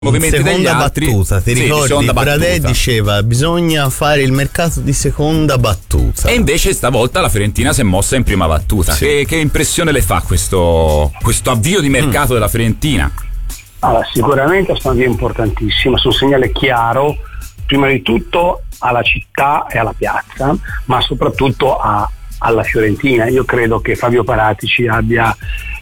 movimenti degli altri. Battuta, ti ricordi? Bradè diceva bisogna fare il mercato di seconda battuta. E invece stavolta la Fiorentina si è mossa in prima battuta. Sì. Che impressione le fa questo avvio di mercato della Fiorentina? Allora, sicuramente è un avvio importantissimo, è un segnale chiaro, prima di tutto alla città e alla piazza, ma soprattutto alla Fiorentina. Io credo che Fabio Paratici abbia,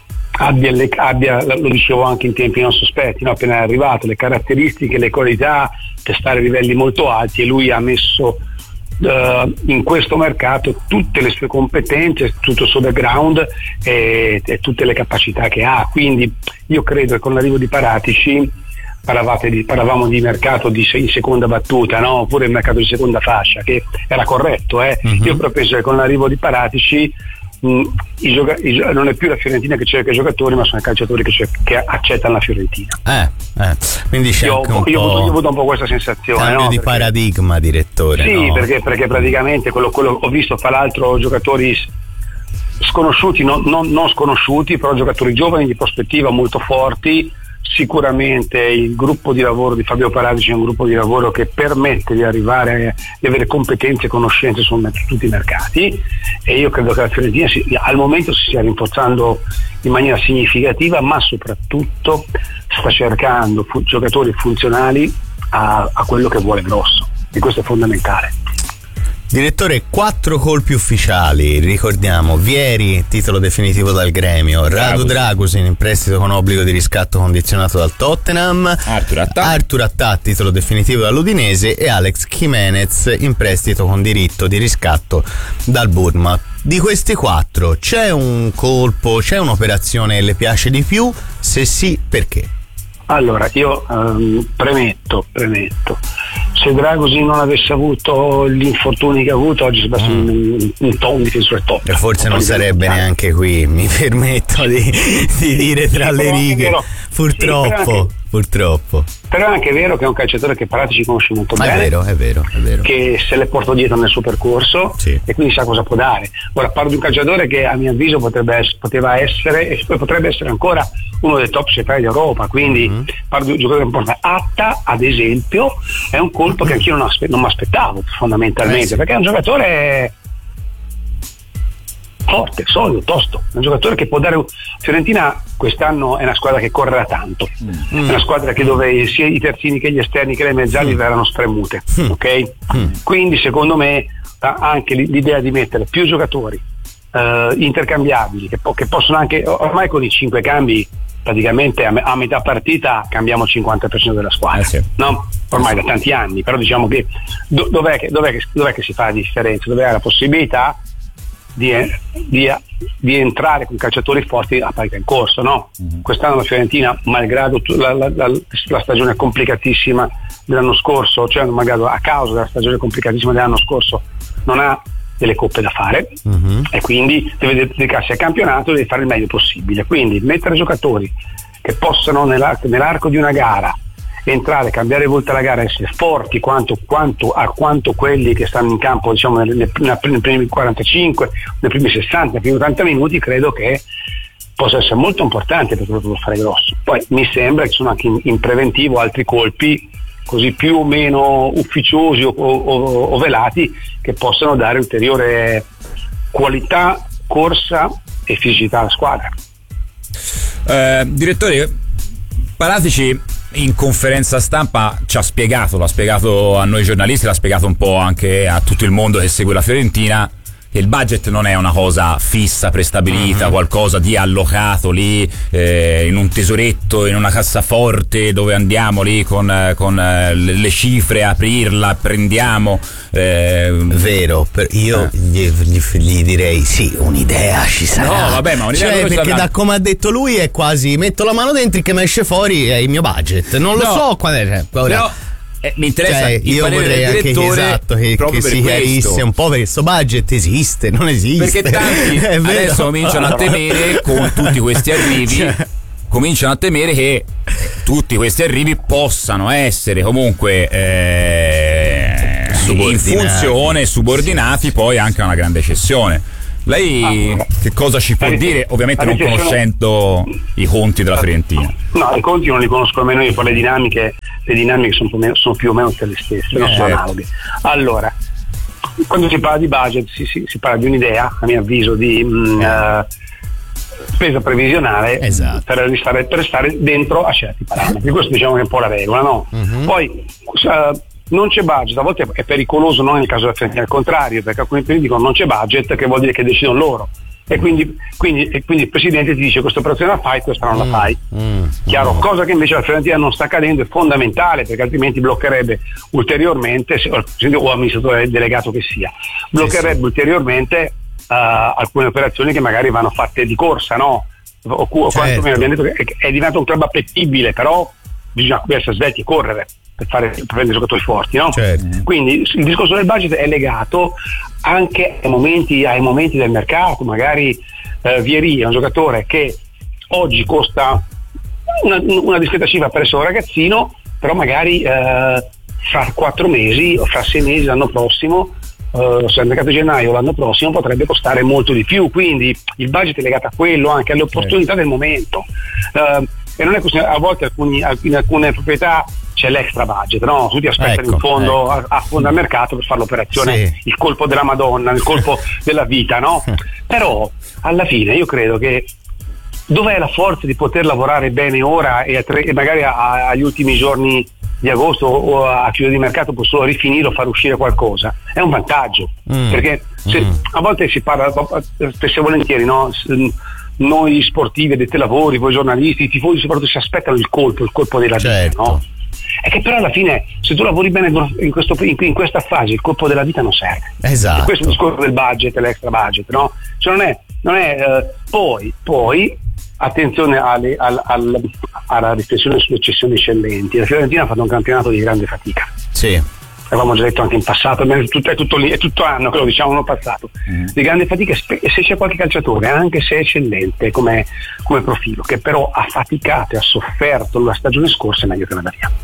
lo dicevo anche in tempi non sospetti, no? Appena è arrivato, le caratteristiche, le qualità per stare a livelli molto alti, e lui ha messo in questo mercato tutte le sue competenze, tutto il suo background e tutte le capacità che ha. Quindi io credo che con l'arrivo di Paratici, parlavamo di mercato in seconda battuta, no? Oppure il mercato di seconda fascia, che era corretto, Mm-hmm. Io però penso che con l'arrivo di Paratici non è più la Fiorentina che cerca i giocatori, ma sono i calciatori che accettano la Fiorentina. Quindi c'è io ho avuto un po' questa sensazione, cambio di paradigma, direttore. Sì, no? perché praticamente quello ho visto fra l'altro giocatori sconosciuti, non sconosciuti, però giocatori giovani di prospettiva molto forti. Sicuramente il gruppo di lavoro di Fabio Paratici è un gruppo di lavoro che permette di arrivare, di avere competenze e conoscenze su tutti i mercati, e io credo che la Fiorentina al momento si stia rinforzando in maniera significativa, ma soprattutto sta cercando giocatori funzionali a quello che vuole Grosso, e questo è fondamentale. Direttore, 4 colpi ufficiali, ricordiamo: Vieri, titolo definitivo dal Gremio, Radu Dragusin in prestito con obbligo di riscatto condizionato dal Tottenham, Artur Attà, titolo definitivo dall'Udinese, e Alex Jimenez in prestito con diritto di riscatto dal Bournemouth. Di questi 4 c'è un colpo, c'è un'operazione che le piace di più? Se sì, perché? Allora, io premetto, se Dragusin non avesse avuto gli infortuni che ha avuto, oggi sarebbe un difensore top. E forse non sarebbe neanche qui, mi permetto di dire tra le righe, purtroppo. Però è anche vero che è un calciatore che Paratici conosce molto bene. È vero. Che se le portò dietro nel suo percorso, e quindi sa cosa può dare. Ora parlo di un calciatore che a mio avviso poteva essere, e poi potrebbe essere ancora, uno dei top centrali d'Europa, quindi parlo di un giocatore importante. Atta, ad esempio, è un colpo che anch'io non mi aspettavo fondamentalmente, perché è un giocatore forte, solido, tosto, un giocatore che può dare. Fiorentina quest'anno è una squadra che correrà tanto, è una squadra che dove sia i terzini che gli esterni che le mezzali verranno spremute, ok? Quindi secondo me anche l'idea di mettere più giocatori intercambiabili che possono anche, ormai con i 5 cambi praticamente a metà partita cambiamo il 50% della squadra, no? Ormai da tanti anni, però diciamo che dov'è che si fa la differenza? Dove hai la possibilità di entrare con calciatori forti a parità in corso, no? Quest'anno la Fiorentina, malgrado la stagione complicatissima dell'anno scorso, cioè malgrado a causa della stagione complicatissima dell'anno scorso, non ha delle coppe da fare, e quindi deve dedicarsi al campionato e deve fare il meglio possibile. Quindi mettere giocatori che possano nell'arco di una gara entrare, cambiare volta la gara, essere forti quanto quelli che stanno in campo, diciamo nei primi 45, nei primi 60, nei primi 80 minuti, credo che possa essere molto importante per poter fare Grosso. Poi mi sembra che sono anche in preventivo altri colpi così più o meno ufficiosi o velati, che possano dare ulteriore qualità, corsa e fisicità alla squadra. Direttore, Paratici in conferenza stampa l'ha spiegato a noi giornalisti, l'ha spiegato un po' anche a tutto il mondo che segue la Fiorentina, che il budget non è una cosa fissa, prestabilita, qualcosa di allocato lì in un tesoretto, in una cassaforte, dove andiamo lì con le cifre, aprirla, prendiamo. Vero, io gli direi sì, un'idea ci sarà. No, vabbè, ma un'idea perché da come ha detto lui è quasi metto la mano dentro, che mi esce fuori è il mio budget. Non lo so qual è. Però mi interessa, io vorrei anche che si chiarisse un po', perché questo budget esiste, non esiste, perché tanti adesso cominciano a temere con tutti questi arrivi, cominciano a temere che tutti questi arrivi possano essere comunque in funzione, subordinati poi anche a una grande cessione. Lei che cosa ci può dire, ovviamente non conoscendo i conti della Fiorentina? No, i conti non li conosco nemmeno io, poi le dinamiche sono più o meno tutte le stesse, non sono analoghe. Allora, quando si parla di budget si parla di un'idea, a mio avviso, di spesa previsionale, esatto, per stare dentro a certi parametri. Questo diciamo che è un po' la regola, no? Poi non c'è budget, a volte è pericoloso, non nel caso della Fiorentina, al contrario, perché alcuni periodi dicono non c'è budget, che vuol dire che decidono loro. E quindi il presidente ti dice questa operazione la fai, questa non la fai. Chiaro, cosa che invece la Fiorentina non sta accadendo, è fondamentale, perché altrimenti bloccherebbe ulteriormente, o amministratore delegato che sia, bloccherebbe ulteriormente alcune operazioni che magari vanno fatte di corsa, no? O quantomeno abbiamo detto che è diventato un club appetibile, però bisogna essere svelti e correre per prendere giocatori forti, no? Quindi il discorso del budget è legato anche ai momenti del mercato. Magari Vieri è un giocatore che oggi costa una discreta cifra per essere un ragazzino, però magari fra 4 mesi o fra 6 mesi l'anno prossimo, se al mercato di gennaio l'anno prossimo, potrebbe costare molto di più. Quindi il budget è legato a quello, anche alle opportunità del momento, e non è questione, a volte in alcune proprietà c'è l'extra budget, no? Tutti aspettano in fondo a fondo al mercato per fare l'operazione, il colpo della Madonna, il colpo della vita, no? Però alla fine io credo che dov'è la forza di poter lavorare bene ora e magari agli ultimi giorni di agosto o a chiusura di mercato può solo rifinire o far uscire qualcosa? È un vantaggio, perché a volte si parla spesso e volentieri, no? Noi sportivi, addetti ai lavori, voi giornalisti, i tifosi soprattutto si aspettano il colpo della vita, no? È che però alla fine, se tu lavori bene in questa fase, il colpo della vita non serve. Esatto. Questo è il discorso del budget, l'extra budget, no? Cioè non è poi attenzione alla riflessione sulle cessioni eccellenti. La Fiorentina ha fatto un campionato di grande fatica. Sì. Avevamo già detto anche in passato, è tutto anno che lo diciamo, non passato, di grande fatica. E se c'è qualche calciatore, anche se è eccellente come profilo, che però ha faticato e ha sofferto la stagione scorsa, è meglio che vada via.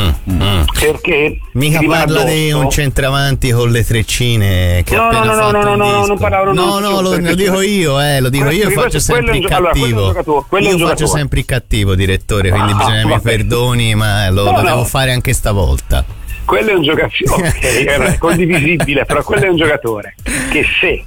Perché mica parla di un centravanti con le treccine che non parlavo, lo dico io e faccio sempre il cattivo. Io faccio sempre il cattivo, direttore, quindi bisogna mi perdoni, ma lo devo fare anche stavolta. Quello è un giocatore, è condivisibile, però quello è un giocatore che, se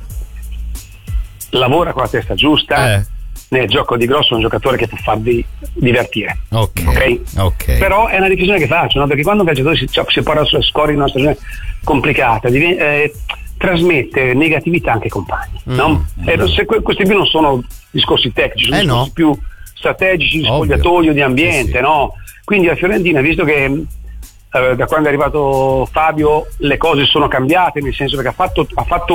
lavora con la testa giusta, nel gioco di grosso è un giocatore che può farvi divertire. Ok. Però è una decisione che faccio, no? Perché quando un calciatore si parla sulle scorie in una stagione complicata, trasmette negatività anche ai compagni, no? Questi qui non sono discorsi tecnici, sono discorsi più strategici, di spogliatoio, di ambiente, no? Quindi la Fiorentina, visto che da quando è arrivato Fabio le cose sono cambiate, nel senso che ha fatto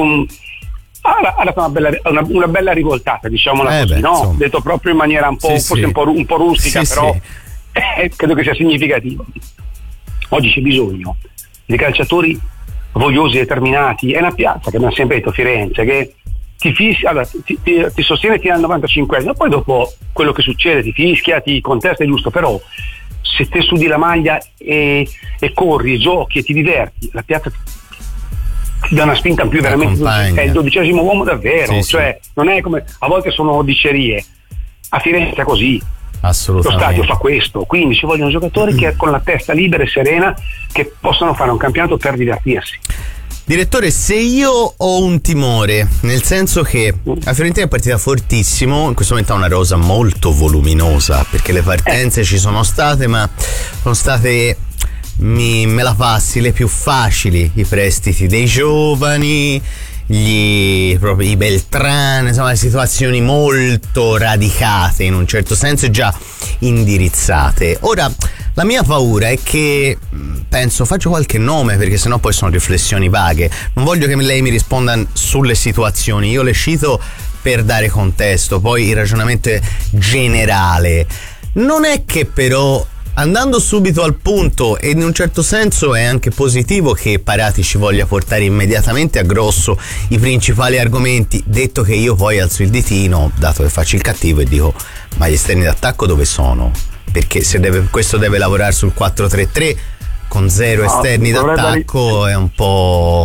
una bella rivoltata, diciamola così, no? Detto proprio in maniera un po' un po' rustica, però credo che sia significativo. Oggi c'è bisogno di calciatori vogliosi, determinati. È una piazza, che abbiamo sempre detto, Firenze, che ti sostiene fino al 95esimo, poi dopo quello che succede ti fischia, ti contesta, è giusto, però se te studi la maglia e corri, giochi e ti diverti, la piazza ti dà una spinta in più, veramente è il 12° uomo davvero, non è come a volte sono dicerie. A Firenze è così, assolutamente. Lo stadio fa questo, quindi ci vogliono giocatori che con la testa libera e serena, che possano fare un campionato per divertirsi. Direttore, se io ho un timore, nel senso che la Fiorentina è partita fortissimo, in questo momento ha una rosa molto voluminosa, perché le partenze ci sono state, ma sono state, me la passi, le più facili, i prestiti dei giovani, proprio i Beltrán, insomma situazioni molto radicate, in un certo senso già indirizzate. Ora, la mia paura è che, faccio qualche nome perché sennò poi sono riflessioni vaghe, non voglio che lei mi risponda sulle situazioni, io le cito per dare contesto, poi il ragionamento è generale. Non è che però, andando subito al punto, e in un certo senso è anche positivo che Parati ci voglia portare immediatamente a grosso i principali argomenti, detto che io poi alzo il ditino, dato che faccio il cattivo, e dico: ma gli esterni d'attacco dove sono? Perché questo deve lavorare sul 4-3-3 con 0 esterni d'attacco, è un po'...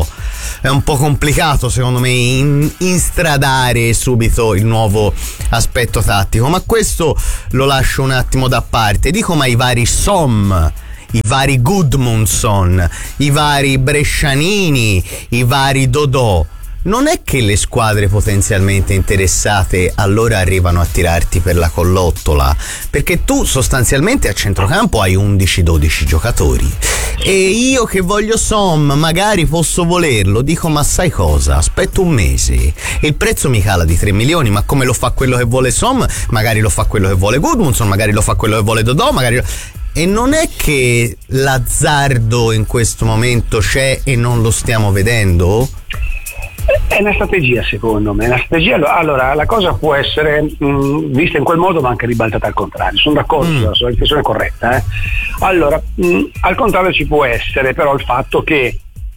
è un po' complicato secondo me instradare subito il nuovo aspetto tattico, ma questo lo lascio un attimo da parte. Dico, ma i vari Som, i vari Gudmundsson, i vari Brescianini, i vari Dodò, non è che le squadre potenzialmente interessate allora arrivano a tirarti per la collottola, perché tu sostanzialmente a centrocampo hai 11-12 giocatori e io che voglio Som magari posso volerlo, dico ma sai cosa, aspetto un mese, il prezzo mi cala di 3 milioni, ma come lo fa quello che vuole Som, magari lo fa quello che vuole Gudmundsson, magari lo fa quello che vuole Dodò, magari e non è che l'azzardo in questo momento c'è e non lo stiamo vedendo? È una strategia, secondo me. Una strategia, allora, la cosa può essere vista in quel modo, ma anche ribaltata al contrario. Sono d'accordo, la sua riflessione è corretta. Allora, al contrario ci può essere però il fatto che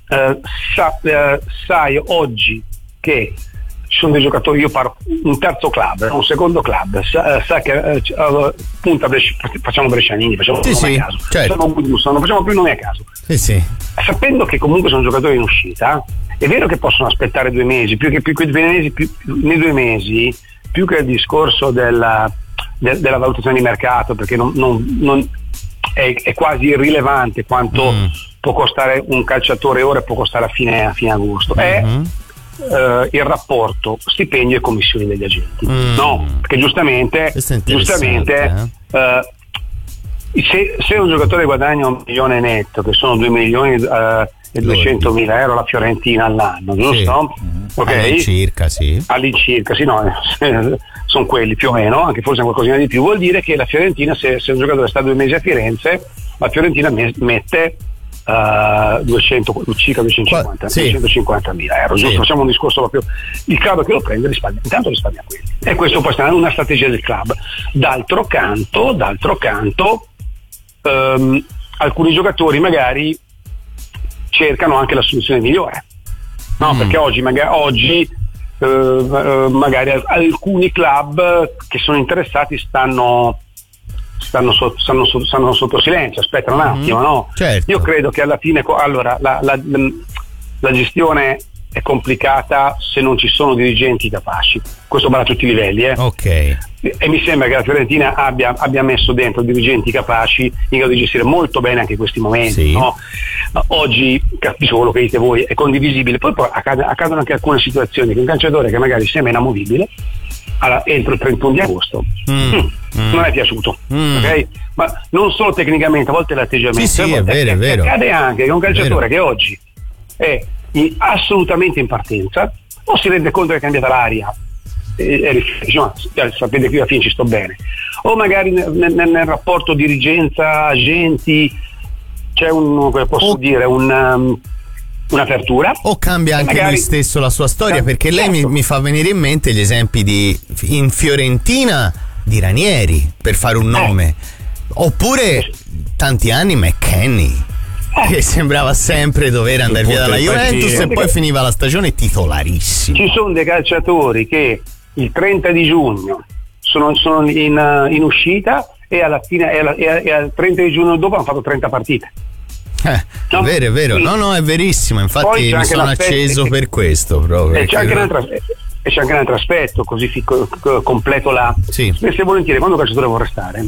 sai oggi che ci sono dei giocatori, io parlo un terzo club, un secondo club, sa che punta facciamo Brescianini, facciamo sì, nome a caso, certo. non facciamo più nomi a caso. Sì. Sapendo che comunque sono giocatori in uscita, è vero che possono aspettare 2 mesi, più che nei 2 mesi, più che il discorso della valutazione di mercato, perché non è quasi irrilevante quanto può costare un calciatore ora e può costare a fine agosto. È il rapporto stipendio e commissioni degli agenti, no? Perché giustamente se un giocatore guadagna 1 milione netto, che sono 2 milioni e 200 mila euro la Fiorentina all'anno, giusto? Sì. All'incirca, sì. All'incirca, sì, no, sono quelli più o meno, anche forse qualcosina di più. Vuol dire che la Fiorentina, se un giocatore sta 2 mesi a Firenze, la Fiorentina mette circa 250 mila euro, giusto? Facciamo un discorso proprio, il club che lo prende risparmia quelli, e questo può essere una strategia del club. D'altro canto alcuni giocatori magari cercano anche la soluzione migliore, no? Perché oggi magari alcuni club che sono interessati stanno sotto silenzio, aspettano un attimo, no? Certo. Io credo che alla fine, allora, la gestione è complicata se non ci sono dirigenti capaci, questo vale a tutti i livelli, ok. E mi sembra che la Fiorentina abbia messo dentro dirigenti capaci in grado di gestire molto bene anche questi momenti, sì. No? Oggi capisco quello che dite voi, è condivisibile, poi accadono anche alcune situazioni che un calciatore che magari sembra inamovibile entro il 31 di agosto non è piaciuto, ok? Ma non solo tecnicamente, a volte l'atteggiamento, sì, è vero. Accade anche che un calciatore che oggi è assolutamente in partenza o si rende conto che è cambiata l'aria e no, sapete qui alla fine ci sto bene, o magari nel rapporto dirigenza agenti c'è un'apertura, o cambia anche lui stesso la sua storia, perché lei mi fa venire in mente gli esempi in Fiorentina di Ranieri, per fare un nome, oppure tanti anni McKennie, che sembrava sempre dover andare via dalla Juventus e poi finiva la stagione titolarissimo. Ci sono dei calciatori che il 30 di giugno sono in uscita e alla fine e al 30 di giugno dopo hanno fatto 30 partite. No? È vero, no, è verissimo, infatti mi sono acceso per questo proprio. E c'è anche un altro aspetto, così completo sì. Spesso e volentieri quando il calciatore vuole restare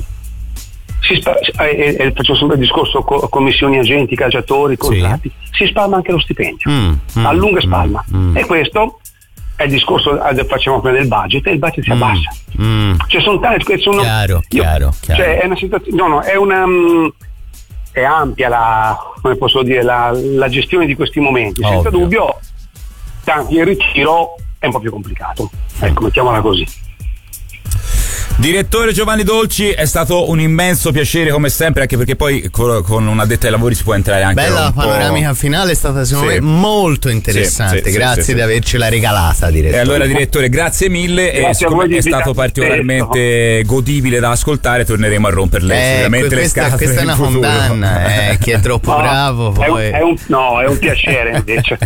faccio sempre il discorso commissioni agenti, calciatori, contratti, sì. Si spalma anche lo stipendio, a lunga spalma, e questo è il discorso facciamo prima del budget, e il budget si abbassa, cioè sono tante chiaro. Cioè è una situazione, è ampia la gestione di questi momenti. Ovvio. Senza dubbio tanti il ritiro è un po' più complicato, ecco, mettiamola così. Direttore Giovanni Dolci, è stato un immenso piacere come sempre, anche perché poi con un addetto ai lavori si può entrare anche bella panoramica finale, è stata secondo me molto interessante, grazie di avercela regalata, direttore. E allora direttore, grazie mille, grazie e siccome è stato particolarmente godibile da ascoltare, torneremo a romperle sicuramente le scatole. Questa è una condanna, chi è troppo bravo poi... è un piacere invece.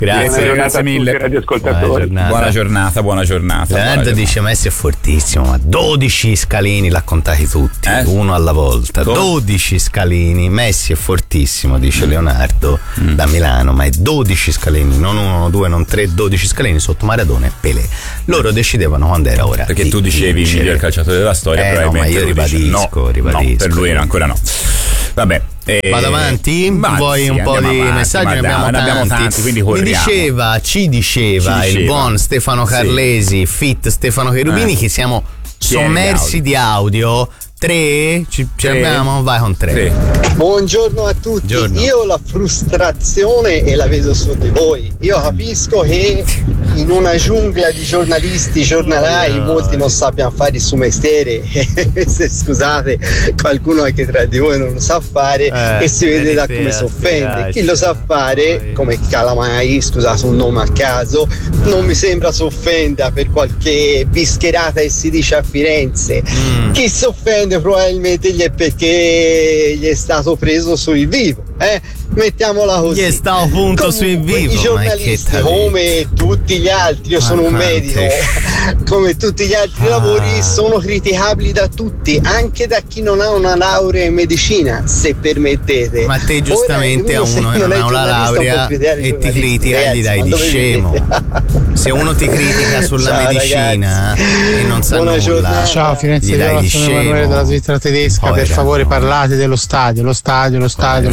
Grazie mille. Buona giornata. Buona giornata. Leonardo dice Messi è fortissimo, ma 12 scalini, l'ha contati tutti, uno alla volta. 12 scalini. Messi è fortissimo, dice Leonardo da Milano, ma è 12 scalini, non 1, 2, non 3, 12 scalini sotto Maradona e Pelé. Loro decidevano quando era ora. Perché tu dicevi il miglior calciatore della storia, probabilmente no, ma io ribadisco. No, per lui ancora no. Vabbè. Vado avanti? Vuoi un po' di messaggi? Ne abbiamo tanti, quindi corriamo. Ci diceva il buon Stefano Carlesi, fit Stefano Cherubini, che siamo sommersi di audio. 3? Ci abbiamo? Vai con 3. Buongiorno a tutti. Io la frustrazione e la vedo su di voi. Io capisco che in una giungla di giornalisti, giornalai, molti non sappiano fare il suo mestiere. Se scusate, qualcuno anche tra di voi non lo sa fare e si vede da come si offende. Chi lo sa fare, come Calamai, scusate un nome a caso, non mi sembra si offenda per qualche bischerata che si dice a Firenze. Chi si offende probabilmente gli è perché gli è stato preso sul vivo, mettiamola così. Gli è stato appunto sul vivo. I giornalisti, come tutti gli altri, io sono un medico, come tutti gli altri lavori, sono criticabili da tutti, anche da chi non ha una laurea in medicina, se permettete. Ma te giustamente a uno che non ha una laurea e ti critica, gli dai di scemo. Se uno ti critica sulla medicina e non sa nulla, ciao Firenze, io sono Emanuele della Svizzera tedesca. Per favore parlate dello stadio. Lo stadio.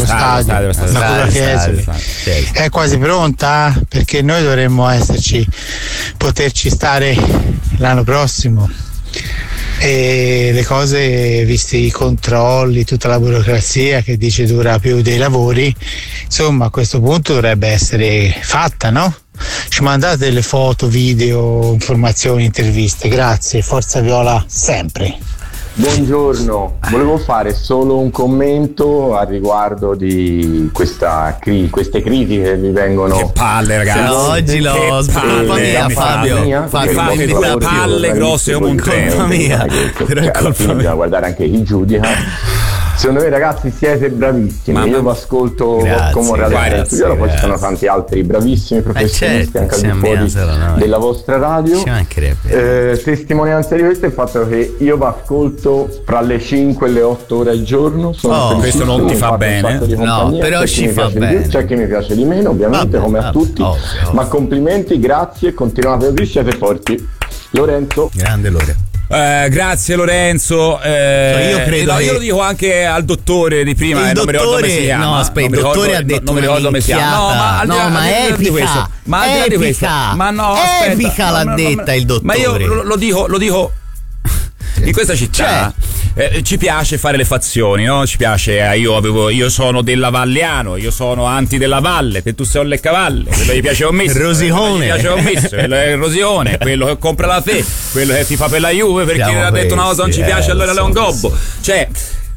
È quasi pronta, perché noi dovremmo poterci stare l'anno prossimo, e le cose, visti i controlli, tutta la burocrazia che dice dura più dei lavori, insomma a questo punto dovrebbe essere fatta, no? Ci mandate delle foto, video, informazioni, interviste. Grazie, Forza Viola sempre. Buongiorno, volevo fare solo un commento a riguardo di queste critiche che mi vengono. Che palle, ragazzi! Oggi l'ho Fabio, palle grosse come un treno. Alla fine bisogna guardare anche chi giudica. Secondo me, ragazzi, siete bravissimi. Io vi ascolto come un radio studio, poi ci sono tanti altri bravissimi professionisti anche al di fuori della vostra radio. Testimonianza di questo è il fatto che io vi ascolto fra le 5 e le 8 ore al giorno. Questo non ti fa bene. No, però ci fa bene. C'è chi mi piace di meno, ovviamente, come a tutti. Ma complimenti, grazie, continuate così, siete forti. Lorenzo. Grande Lore. Grazie Lorenzo. Io lo dico anche al dottore di prima. Il dottore, il dottore ha detto una minchiata. Ma epica. Ma al di là di questo, ma no, epica l'ha detta il dottore. Ma io lo dico in questa città. Ci piace fare le fazioni, no? Ci piace. Io sono della Valleano, io sono anti della Valle, te tu sei un leccavalle, quello gli piace un misto. Rosicone. Gli piace un misto, quello è il Rosicone, quello che compra la te, quello che ti fa per la Juve, perché ha detto una cosa non ci piace, allora lei è un gobbo. Cioè.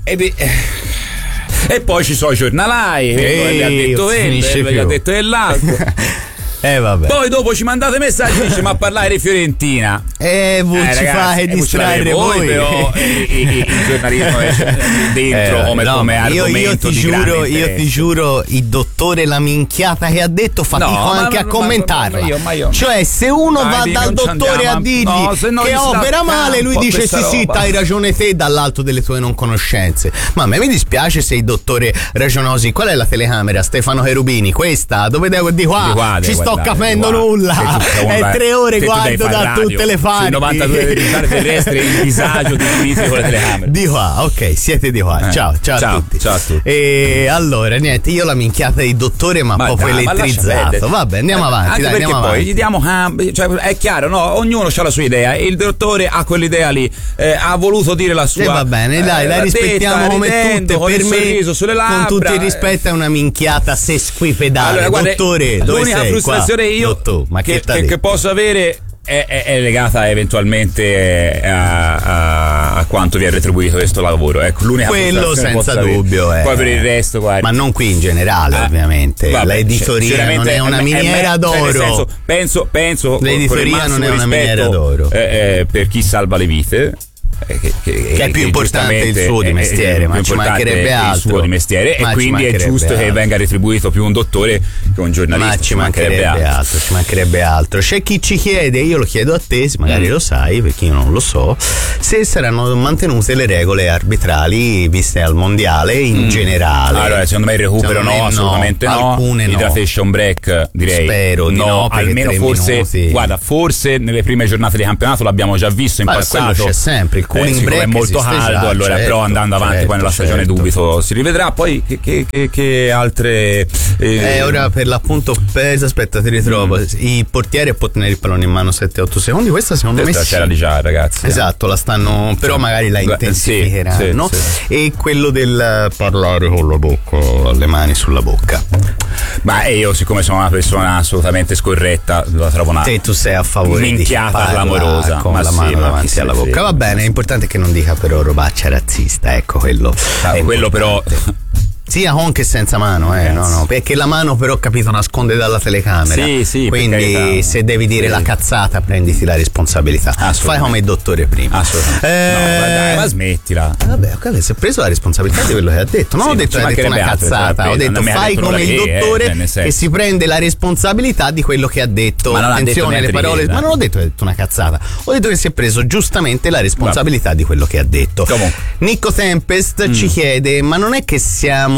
E poi ci sono i giornalai, gli ha detto quello, gli ha detto quell'altro. Vabbè. Poi dopo ci mandate messaggi e dice ma parlare di Fiorentina. Ci fate distrarre voi. Però il giornalismo è dentro come argomento io ti giuro, il dottore la minchiata che ha detto fatico anche a commentarla. Cioè se uno va dal dottore a dirgli che opera male, lui dice sì, hai ragione te, dall'alto delle tue non conoscenze. Ma a me mi dispiace se il dottore ragiona così. Qual è la telecamera? Stefano Cherubini, questa? Dove devo di qua? Ci sto capendo nulla. È 3 ore guardo da tutte le parti. 92 risate terrestri, il disagio di Dimitri con le telecamere. Di qua, ok, siete di qua. Ciao a tutti. Ciao a tutti. E allora, niente, io la minchiata di dottore, ma proprio elettrizzato. Vabbè, andiamo avanti. Anche perché poi gli diamo cioè, è chiaro, no? Ognuno ha la sua idea. E il dottore ha quell'idea lì. Ha voluto dire la sua. Va bene, dai, la rispettiamo come tutte. Con per il sorriso sulle labbra. Con tutto il rispetto, è una minchiata sesquipedale. Allora, guarda, dottore, l'unica frustrazione io che posso avere è legata eventualmente a quanto vi è retribuito questo lavoro. Ecco, l'unica quello senza dubbio poi per il resto, guarda. Ma non qui in generale, ovviamente. L'editoria non è una miniera d'oro. Penso l'editoria non è una miniera d'oro per chi salva le vite. che è più importante il suo di mestiere, ma ci mancherebbe altro. Il suo di mestiere, e quindi è giusto che venga retribuito più un dottore che un giornalista. Ma ci mancherebbe altro. C'è chi ci chiede, io lo chiedo a te, magari lo sai, perché io non lo so, se saranno mantenute le regole arbitrali viste al mondiale in generale. Allora, secondo me il recupero assolutamente no. Alcune il hydration break direi spero di no, almeno forse nelle prime giornate di campionato l'abbiamo già visto in passato. C'è sempre il cooling break, è molto caldo, allora però andando avanti poi nella stagione dubito si rivedrà. Poi che altre ora per l'appunto aspetta, ti ritrovo. Il portiere può tenere il pallone in mano 7-8 secondi. Questa secondo me c'era di già, ragazzi. Esatto, la stanno, però magari la intensificheranno. E quello del parlare con la bocca, le mani sulla bocca. Ma io, siccome sono una persona assolutamente scorretta, la trovo una tu sei a favore minchiata clamorosa con la mano davanti alla bocca. Va bene, è importante che non dica però robaccia razzista, ecco quello. Quello però sia con che senza mano, no, perché la mano però, capito, nasconde dalla telecamera. Sì, quindi se devi dire la cazzata, prenditi la responsabilità. Fai come il dottore prima. Assolutamente. Ma smettila. Vabbè, ok, si è preso la responsabilità di quello che ha detto. Non ho detto che hai detto una cazzata, ho detto fai come il dottore e si prende la responsabilità di quello che ha detto. Attenzione alle parole, ma non ho detto che hai detto una cazzata. Ho detto che si è preso giustamente la responsabilità di quello che ha detto. Nico Tempest ci chiede: ma non è che stiamo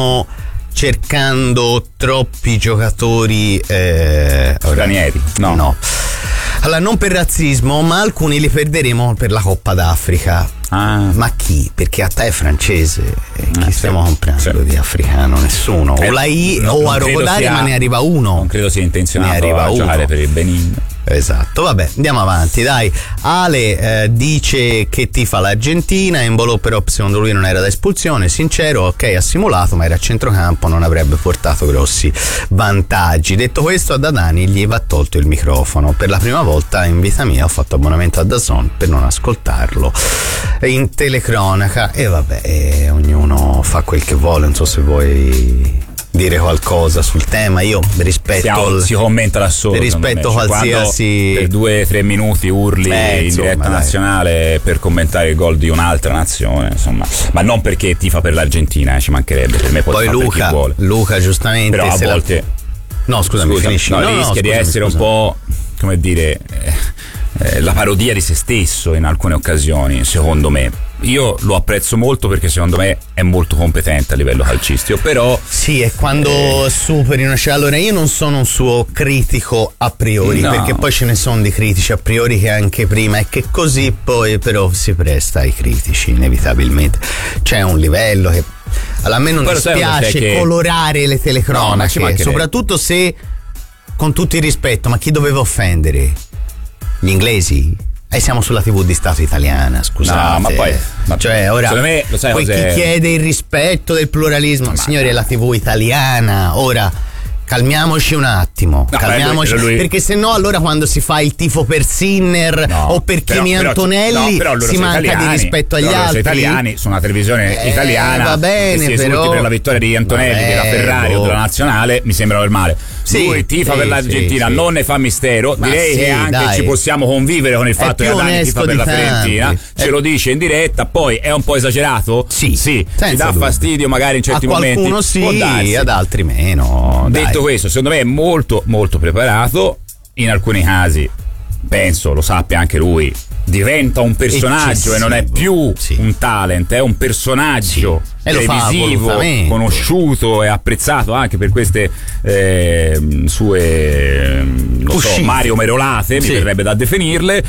cercando troppi giocatori stranieri? No. Allora, non per razzismo, ma alcuni li perderemo per la Coppa d'Africa. Ma chi? Perché a te è francese. Chi stiamo comprando di africano? Nessuno. O a Rogodari, ma ne arriva uno. Non credo sia intenzionato a giocare per il Benin. Esatto, vabbè, andiamo avanti, dai. Ale dice che tifa l'Argentina. Embolo però secondo lui non era da espulsione. Sincero, ok, ha simulato, ma era a centrocampo, non avrebbe portato grossi vantaggi. Detto questo, a Dadani gli va tolto il microfono. Per la prima volta in vita mia ho fatto abbonamento a DAZN per non ascoltarlo in telecronaca. E vabbè, ognuno fa quel che vuole. Non so se vuoi dire qualcosa sul tema. Io rispetto si commenta da solo, rispetto qualsiasi per 2-3 minuti urli in diretta nazionale per commentare il gol di un'altra nazione, insomma, ma non perché tifa per l'Argentina, ci mancherebbe, per me poi Luca giustamente, però a volte finisci. Rischia di essere un po', come dire, la parodia di se stesso in alcune occasioni, secondo me. Io lo apprezzo molto perché secondo me è molto competente a livello calcistico, però sì, è quando superi una allora io non sono un suo critico a priori, perché poi ce ne sono di critici a priori che anche prima, e che così poi però si presta ai critici inevitabilmente. C'è un livello che a me non dispiace colorare le telecronache, soprattutto se, con tutto il rispetto, ma chi doveva offendere? Gli inglesi? Siamo sulla TV di Stato italiana, scusate. No, ma poi cioè ora me, poi chi chiede il rispetto del pluralismo, signori, è la TV italiana. Ora calmiamoci un attimo, perché se no allora quando si fa il tifo per Sinner o per Kimi Antonelli si manca di rispetto agli altri. Sono italiani, su una televisione italiana, va bene, si però per la vittoria di Antonelli, della Ferrari o della Nazionale, mi sembra normale. Lui tifa per l'Argentina, non ne fa mistero. Direi che anche ci possiamo convivere con il fatto che Adani tifa per la Fiorentina, ce lo dice in diretta. Poi è un po' esagerato? Sì, ci dà fastidio magari in certi momenti, a qualcuno sì, ad altri meno. Detto questo, secondo me è molto molto preparato. In alcuni casi, penso lo sappia anche lui, diventa un personaggio e non è più un talent, è un personaggio televisivo conosciuto e apprezzato anche per queste sue Mario Merolate, mi verrebbe da definirle.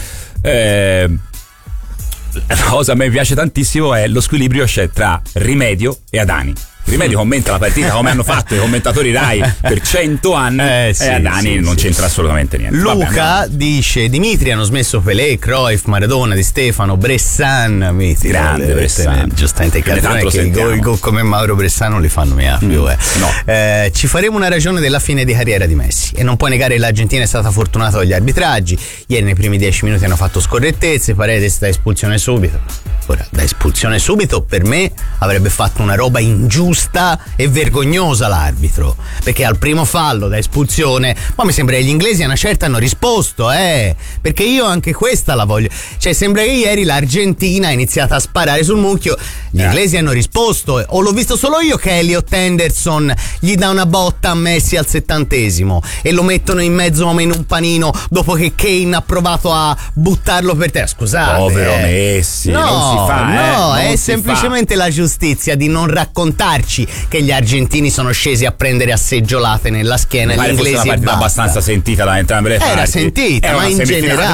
La cosa a me piace tantissimo è lo squilibrio c'è tra Rimedio e Adani. Rimedio commenta la partita come hanno fatto i commentatori Rai per 100 anni e Adani non c'entra assolutamente niente. Luca dice: Dimitri hanno smesso Pelé, Cruyff, Maradona, Di Stefano, Bressan, grande Bressan, giustamente che i gol come Mauro Bressan non li fanno più. Ci faremo una ragione della fine di carriera di Messi, e non puoi negare che l'Argentina è stata fortunata con gli arbitraggi. Ieri nei primi 10 minuti hanno fatto scorrettezze, Paredes da espulsione subito. Ora, da espulsione subito per me avrebbe fatto una roba ingiusta ingiusta e vergognosa l'arbitro, perché al primo fallo da espulsione, ma mi sembra che gli inglesi a una certa hanno risposto, perché io anche questa la voglio, cioè sembra che ieri l'Argentina ha iniziato a sparare sul mucchio, gli inglesi hanno risposto, o l'ho visto solo io che Elliot Henderson gli dà una botta a Messi al 70° e lo mettono in mezzo come in un panino dopo che Kane ha provato a buttarlo per terra. Scusate, povero Messi, non si fa, è semplicemente la giustizia di non raccontarci che gli argentini sono scesi a prendere a seggiolate nella schiena gli inglesi. Fosse una partita abbastanza sentita da entrambe le parti. Era sentita, ma in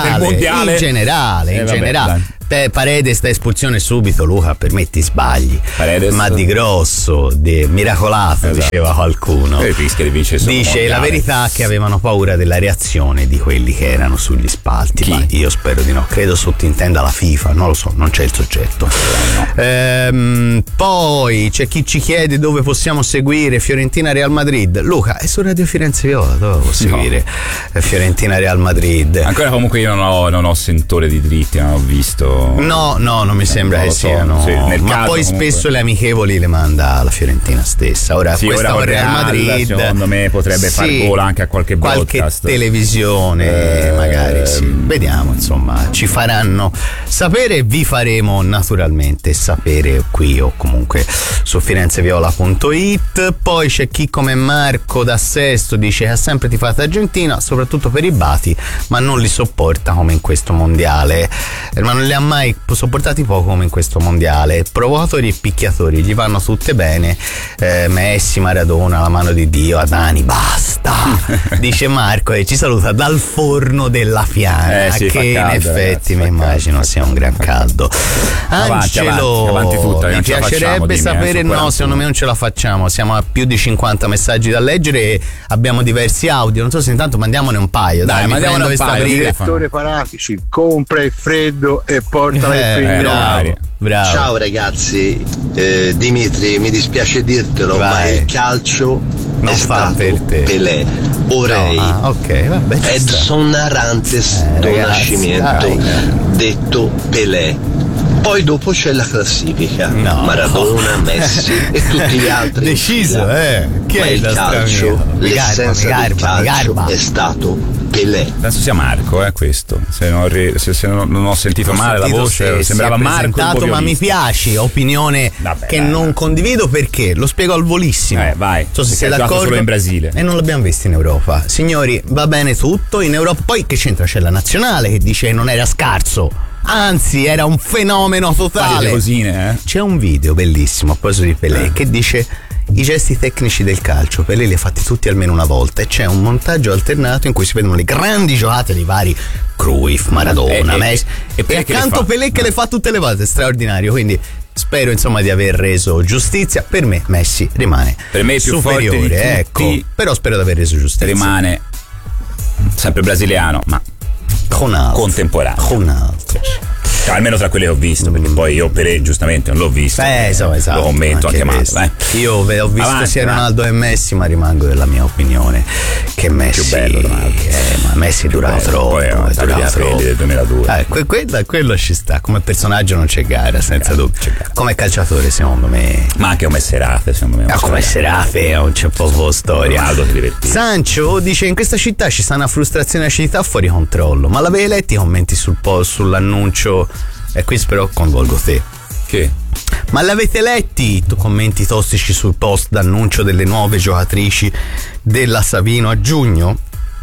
generale. Paredes da espulsione subito, Luca, per me ti sbagli. Paredes. Ma di grosso, di miracolato, diceva qualcuno. Dice la verità che avevano paura della reazione di quelli che erano sugli spalti. Ma io spero di no, credo sottintenda la FIFA, non lo so, non c'è il soggetto. Poi c'è chi ci chiede dove possiamo seguire Fiorentina Real Madrid. Luca, è su Radio Firenze Viola, dove può seguire Fiorentina Real Madrid? Ancora comunque io non ho sentore di dritti, non ho visto. No, non mi sembra che siano. Ma poi spesso le amichevoli le manda la Fiorentina stessa. Ora questa ora Real Madrid, secondo me potrebbe far gola anche a qualche broadcast, televisione, magari vediamo, insomma, ci faranno sapere, vi faremo naturalmente sapere qui o comunque su firenzeviola.it. Poi c'è chi come Marco da Sesto dice che ha sempre tifato Argentina, soprattutto per i bati, ma non li sopporta come in questo mondiale, ma non li ha mai sopportati poco come in questo mondiale. Provocatori e picchiatori gli vanno tutte bene, Messi, Maradona, la mano di Dio, Adani, basta. Dice Marco e ci saluta dal forno della Fiana, che caldo, in effetti mi immagino sia un gran caldo. Angelo, avanti tutta, mi piacerebbe sapere, no, secondo me non ce la facciamo, siamo a più di 50 messaggi da leggere e abbiamo diversi audio, non so se intanto mandiamone un paio. Dai, mandiamone un paio. Direttore Parafici, compra il freddo e porta il bravo. Ciao ragazzi, Dimitri, mi dispiace dirtelo, ma il calcio non è stato per te. Pelé, Orei, Edson Arantes do Nascimento, detto Pelé. Poi dopo c'è la classifica, Maradona, Messi e tutti gli altri. Deciso, Chi è il calcio? L'essenza del calcio è stato Pelé. Penso sia Marco, questo. Se non ho sentito male la voce, sembrava Marco. Ma mi piace, opinione che non condivido perché lo spiego al volissimo. Vai. So se sei d'accordo. Solo in Brasile. E non l'abbiamo visto in Europa. Signori, va bene tutto in Europa. Poi che c'entra? C'è la nazionale che dice che non era scarso. Anzi, era un fenomeno totale. Cosine, C'è un video bellissimo a proposito di Pelé che dice i gesti tecnici del calcio Pelé li ha fatti tutti almeno una volta, e c'è un montaggio alternato in cui si vedono le grandi giocate dei vari Cruyff, Maradona, Messi e accanto Pelé che le fa tutte le volte, straordinario. Quindi spero insomma di aver reso giustizia. Per me Messi rimane per me più superiore, però spero di aver reso giustizia. Rimane sempre brasiliano, ma contemporaneo. Ronaldo. Almeno tra quelle che ho visto, perché poi io Pelé giustamente non l'ho visto, esatto, lo commento anche male. Io ho visto sia Ronaldo e Messi, ma rimango della mia opinione che Messi più bello Ronaldo. Ma Messi durava troppo, del 2002. Quello ci sta, come personaggio non c'è gara, senza dubbio. Come calciatore secondo me, ma anche come serate secondo me. Come serate non c'è poco storia. Ronaldo si divertiva. Sancho dice in questa città ci sta una frustrazione e acidità fuori controllo, ma l'avevi letti i commenti sul post, sull'annuncio? E qui però coinvolgo te. Che? Ma l'avete letti i commenti tossici sul post d'annuncio delle nuove giocatrici della Savino a giugno?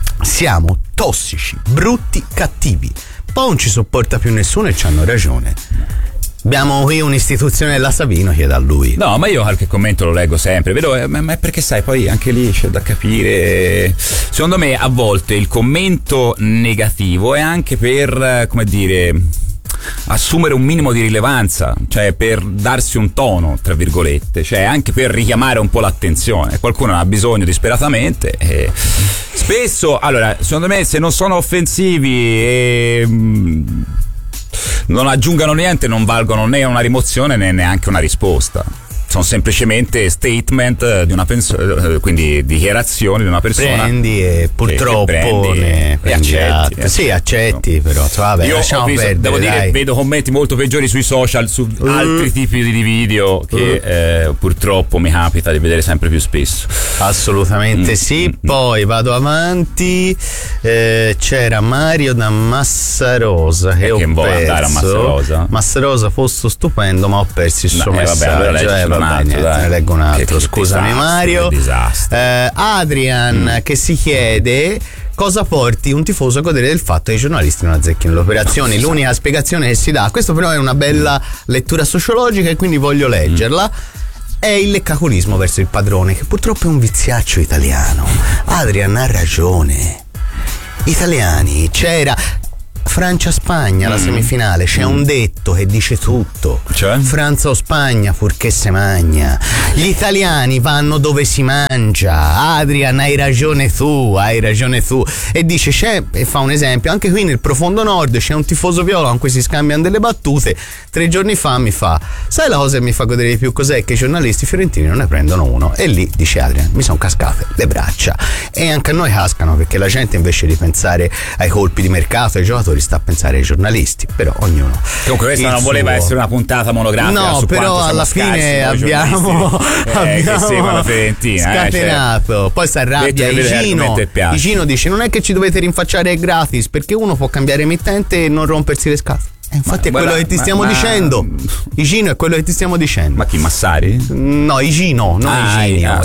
Siamo tossici, brutti, cattivi. Poi non ci sopporta più nessuno e c'hanno ragione. Abbiamo qui un'istituzione della Savino, chiede a lui. No, ma io qualche commento lo leggo sempre, vedo, ma è perché sai, poi anche lì c'è da capire. Secondo me a volte il commento negativo è anche per, come dire, assumere un minimo di rilevanza, cioè per darsi un tono, tra virgolette, cioè anche per richiamare un po' l'attenzione. Qualcuno ha bisogno disperatamente e spesso, allora, secondo me se non sono offensivi e non aggiungano niente, non valgono né una rimozione né neanche una risposta. sono semplicemente statement di una persona, quindi dichiarazioni di una persona. Prendi e purtroppo ne accetti. Sì, accetti, però vabbè, io devo dire, vedo commenti molto peggiori sui social su altri tipi di video che purtroppo mi capita di vedere sempre più spesso. Assolutamente sì. Poi vado avanti. C'era Mario da Massarosa che ho perso. Andare a Massarosa, posto stupendo, ma ho perso il suo messaggio. Ne leggo un altro. Scusami Mario. Adrian che si chiede cosa porti un tifoso a godere del fatto che i giornalisti non azzecchino le operazioni. L'unica spiegazione che si dà, questo però è una bella lettura sociologica e quindi voglio leggerla, è il leccacolismo verso il padrone, che purtroppo è un viziaccio italiano. Adrian ha ragione. Italiani, c'era Francia-Spagna la semifinale, c'è un detto che dice tutto, cioè? Francia o Spagna purché se magna. Gli italiani vanno dove si mangia. Adrian, hai ragione tu. E dice c'è, e fa un esempio, anche qui nel profondo nord c'è un tifoso viola con cui si scambiano delle battute. 3 giorni fa mi fa, sai la cosa che mi fa godere di più cos'è? Che i giornalisti fiorentini non ne prendono uno. E lì, dice Adrian, mi sono cascate le braccia. E anche a noi cascano, perché la gente invece di pensare ai colpi di mercato, ai giocatori, sta a pensare ai giornalisti, però ognuno. Comunque questa non voleva essere una puntata monografica, no, su però alla fine abbiamo che seguono Fiorentina, scatenato. Poi si arrabbia Igino dice non è che ci dovete rinfacciare gratis, perché uno può cambiare emittente e non rompersi le scatole. Infatti è quello che ti stiamo dicendo. Igino è quello che ti stiamo dicendo. Ma chi, Massari? No, Igino, non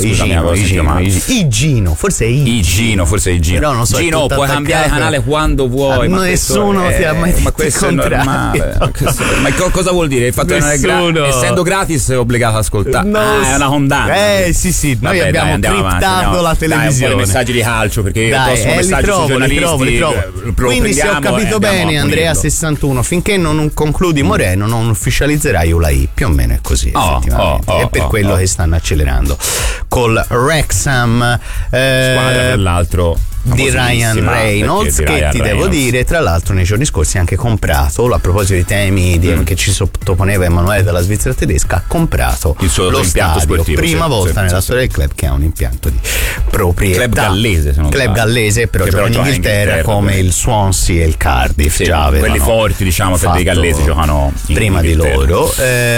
Igino, forse è Igino. Però non so, Gino, puoi cambiare canale quando vuoi. Nessuno ti ha mai detto. Ma questo è normale. Ma cosa vuol dire? Il fatto che non è gratis, essendo gratis è obbligato ad ascoltare. È una condanna. Sì, noi abbiamo criptato la televisione. Un po' di messaggi di calcio, perché possono messaggi sui giornalisti. Quindi se ho capito bene, Andrea 61, finché non concludi Moreno non ufficializzerai Ulai, più o meno è così effettivamente. È per quello che stanno accelerando col Wrexham, squadra per l'altro di Ryan Reynolds, che ti devo dire tra l'altro nei giorni scorsi ha anche comprato, a proposito di temi che ci sottoponeva Emanuele dalla Svizzera tedesca, ha comprato il suo impianto sportivo, prima volta nella storia del club che ha un impianto di proprietà, club gallese, però gioca in Inghilterra come il Swansea e il Cardiff, già quelli forti, diciamo, per i gallesi giocano prima di loro.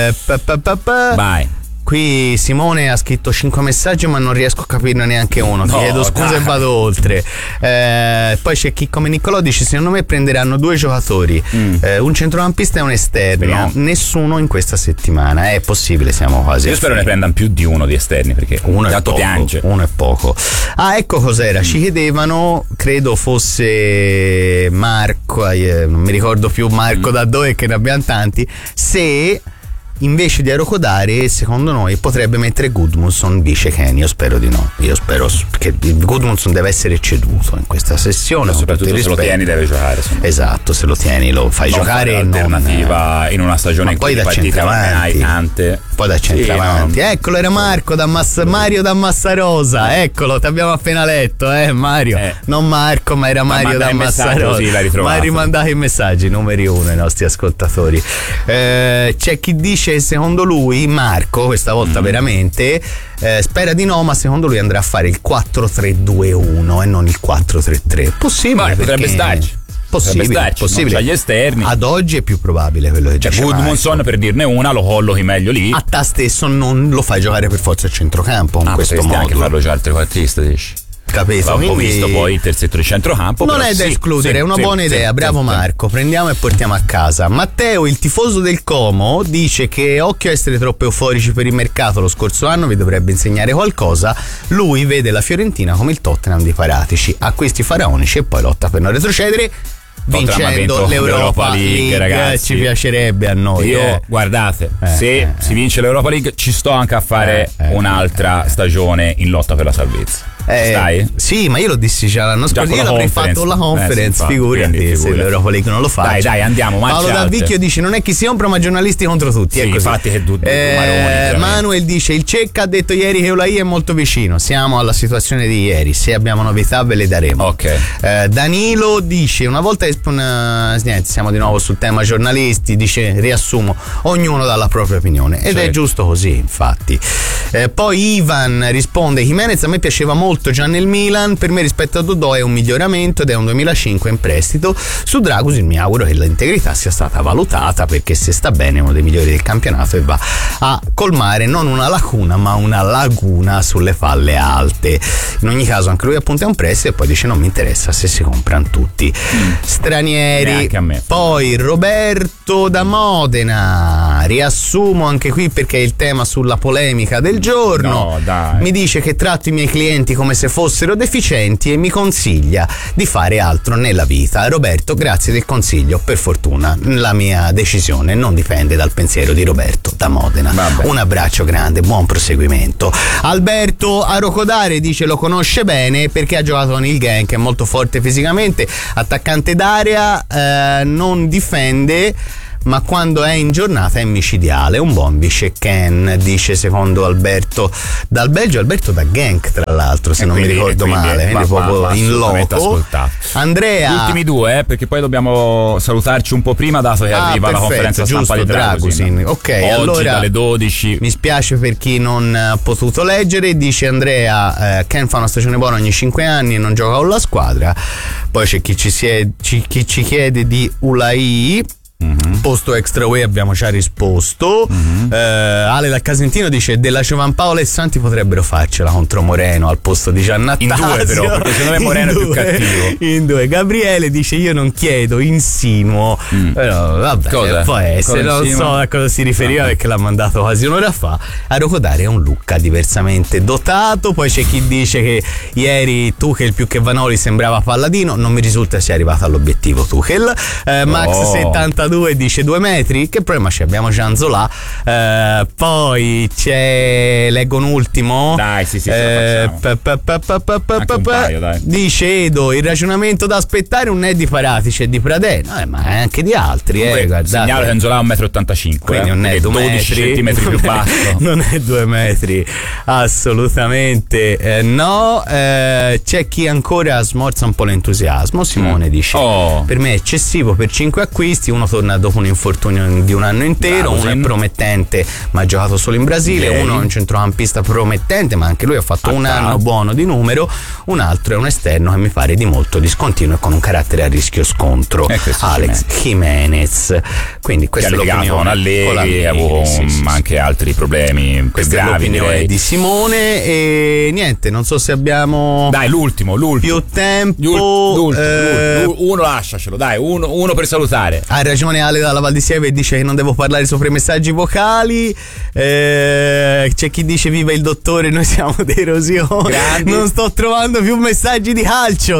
Vai. Qui Simone ha scritto 5 messaggi ma non riesco a capirne neanche uno. Ti chiedo scusa e vado oltre. Poi c'è chi come Niccolò dice secondo me prenderanno 2 giocatori, un centrocampista e un esterno. Nessuno in questa settimana. È possibile, siamo quasi. Io spero ne prendano più di uno di esterni, perché uno tanto piange. Uno è poco. Ecco cos'era. Ci chiedevano, credo fosse Marco, non mi ricordo più Marco da dove, che ne abbiamo tanti, se invece di Arocodare secondo noi potrebbe mettere Gudmundsson vice Kenny. Io spero di no. Io spero che Gudmundsson deve essere ceduto in questa sessione, soprattutto se lo tieni deve giocare. Esatto, se lo tieni lo fai giocare alternativa in una stagione in cui partite tante. Poi da centravanti. Eccolo, era Marco Mario da Massarosa. Eccolo, ti abbiamo appena letto, Mario. Non Marco, ma era Mario da Massarosa. Ma hai rimandato i messaggi, numeri 1 ai nostri ascoltatori. C'è chi dice secondo lui Marco, questa volta veramente, spera di no, ma secondo lui andrà a fare il 4-3-2-1 e non il 4-3-3. Possibile, potrebbe starci. Possibile. Agli esterni ad oggi è più probabile quello che dice Gudmundsson, per dirne una, lo collochi meglio lì. A te stesso non lo fai giocare per forza a centrocampo in questo modo. Anche farlo giocare al trequartista, dici? Capito? Ho visto poi il terzetto di centrocampo. Non è da escludere, è una buona idea. Bravo Marco, prendiamo e portiamo a casa. Matteo, il tifoso del Como, dice che occhio a essere troppo euforici per il mercato, lo scorso anno vi dovrebbe insegnare qualcosa. Lui vede la Fiorentina come il Tottenham di Paratici, acquisti faraonici e poi lotta per non retrocedere, vincendo l'Europa League, ragazzi. Ci piacerebbe a noi. Io guardate, se si vince l'Europa League ci sto anche a fare un'altra stagione in lotta per la salvezza. Stai? Sì, ma io lo dissi già l'anno scorso. Io l'avrei fatto la conference, figurati se l'Europa League non lo fa. Dai, andiamo. Paolo Davvicchio dice: non è chi si compra, ma giornalisti contro tutti. Sì, infatti che Manuel dice: il Cecca ha detto ieri che Eulaï è molto vicino. Siamo alla situazione di ieri. Se abbiamo novità ve le daremo. Ok. Danilo dice: una volta niente, siamo di nuovo sul tema giornalisti. Dice: riassumo, ognuno dà la propria opinione. Ed è giusto così, infatti. Poi Ivan risponde: Jimenez a me piaceva molto già nel Milan, per me rispetto a Dodò è un miglioramento ed è un 2005 in prestito. Su Dragusin mi auguro che l'integrità sia stata valutata, perché se sta bene è uno dei migliori del campionato e va a colmare non una lacuna ma una laguna sulle falle alte. In ogni caso anche lui appunta un prestito e poi dice: non mi interessa se si comprano tutti stranieri. Neanche a me. Poi Roberto da Modena, riassumo anche qui perché è il tema sulla polemica del giorno. No, dai. Mi dice che tratto i miei clienti come se fossero deficienti e mi consiglia di fare altro nella vita. Roberto, grazie del consiglio, per fortuna la mia decisione non dipende dal pensiero di Roberto da Modena. Vabbè. Un abbraccio grande, buon proseguimento. Alberto Arocodare dice: lo conosce bene perché ha giocato con il Genk, è molto forte fisicamente, attaccante d'area, non difende, ma quando è in giornata è micidiale, un buon vice Ken, dice secondo Alberto dal Belgio, Alberto da Genk tra l'altro, se non mi ricordo male, quindi proprio in loco. Andrea, gli ultimi due, perché poi dobbiamo salutarci un po' prima, dato che arriva la conferenza stampa di Dragusin. Ok, oggi allora dalle 12. Mi spiace per chi non ha potuto leggere. Dice Andrea: Ken fa una stagione buona ogni 5 anni e non gioca con la squadra. Poi c'è chi ci chiede di Eulaï. Posto extra way abbiamo già risposto. Ale da Casentino dice: della Giovanpaolo e Santi potrebbero farcela contro Moreno al posto di Giannattasio. In due però, perché secondo me Moreno è più cattivo. In due. Gabriele dice: io non chiedo, insinuo. Però vabbè, può essere, non so a cosa si riferiva perché l'ha mandato quasi un'ora fa. A Rocodare è un Lucca diversamente dotato. Poi c'è chi dice che ieri Tuchel più che Vanoli sembrava Palladino. Non mi risulta sia arrivato all'obiettivo Tuchel. Max 72 dice 2 metri, che problema c'è? Abbiamo Gianzola. Poi c'è, leggo un ultimo. Dai, sì, ce la facciamo. Dice Edo: il ragionamento da aspettare un è di Paratici e di Pradè, ma è anche di altri. Segnalo Gianzola 1,85 m, quindi non è 2 12 centimetri più basso. Non è 2 metri, assolutamente no. C'è chi ancora smorza un po' l'entusiasmo. Simone dice: per me è eccessivo per 5 acquisti, uno torna dopo un infortunio di un anno intero, uno è promettente ma ha giocato solo in Brasile, uno è un centrocampista promettente ma anche lui ha fatto un anno buono di numero, un altro è un esterno che mi pare di molto discontinuo e con un carattere a rischio scontro, Alex Jimenez. Quindi questo è l'opinione con Allegri, ha avuto anche altri problemi questa gravi, è l'opinione di Simone. E niente, non so se abbiamo l'ultimo più tempo. Uno lasciacelo, dai, uno per salutare. Ha ragione Ale dalla Val di Sieve e dice che non devo parlare sopra i messaggi vocali. C'è chi dice: viva il dottore, noi siamo dei Rosioni. Non sto trovando più messaggi di calcio.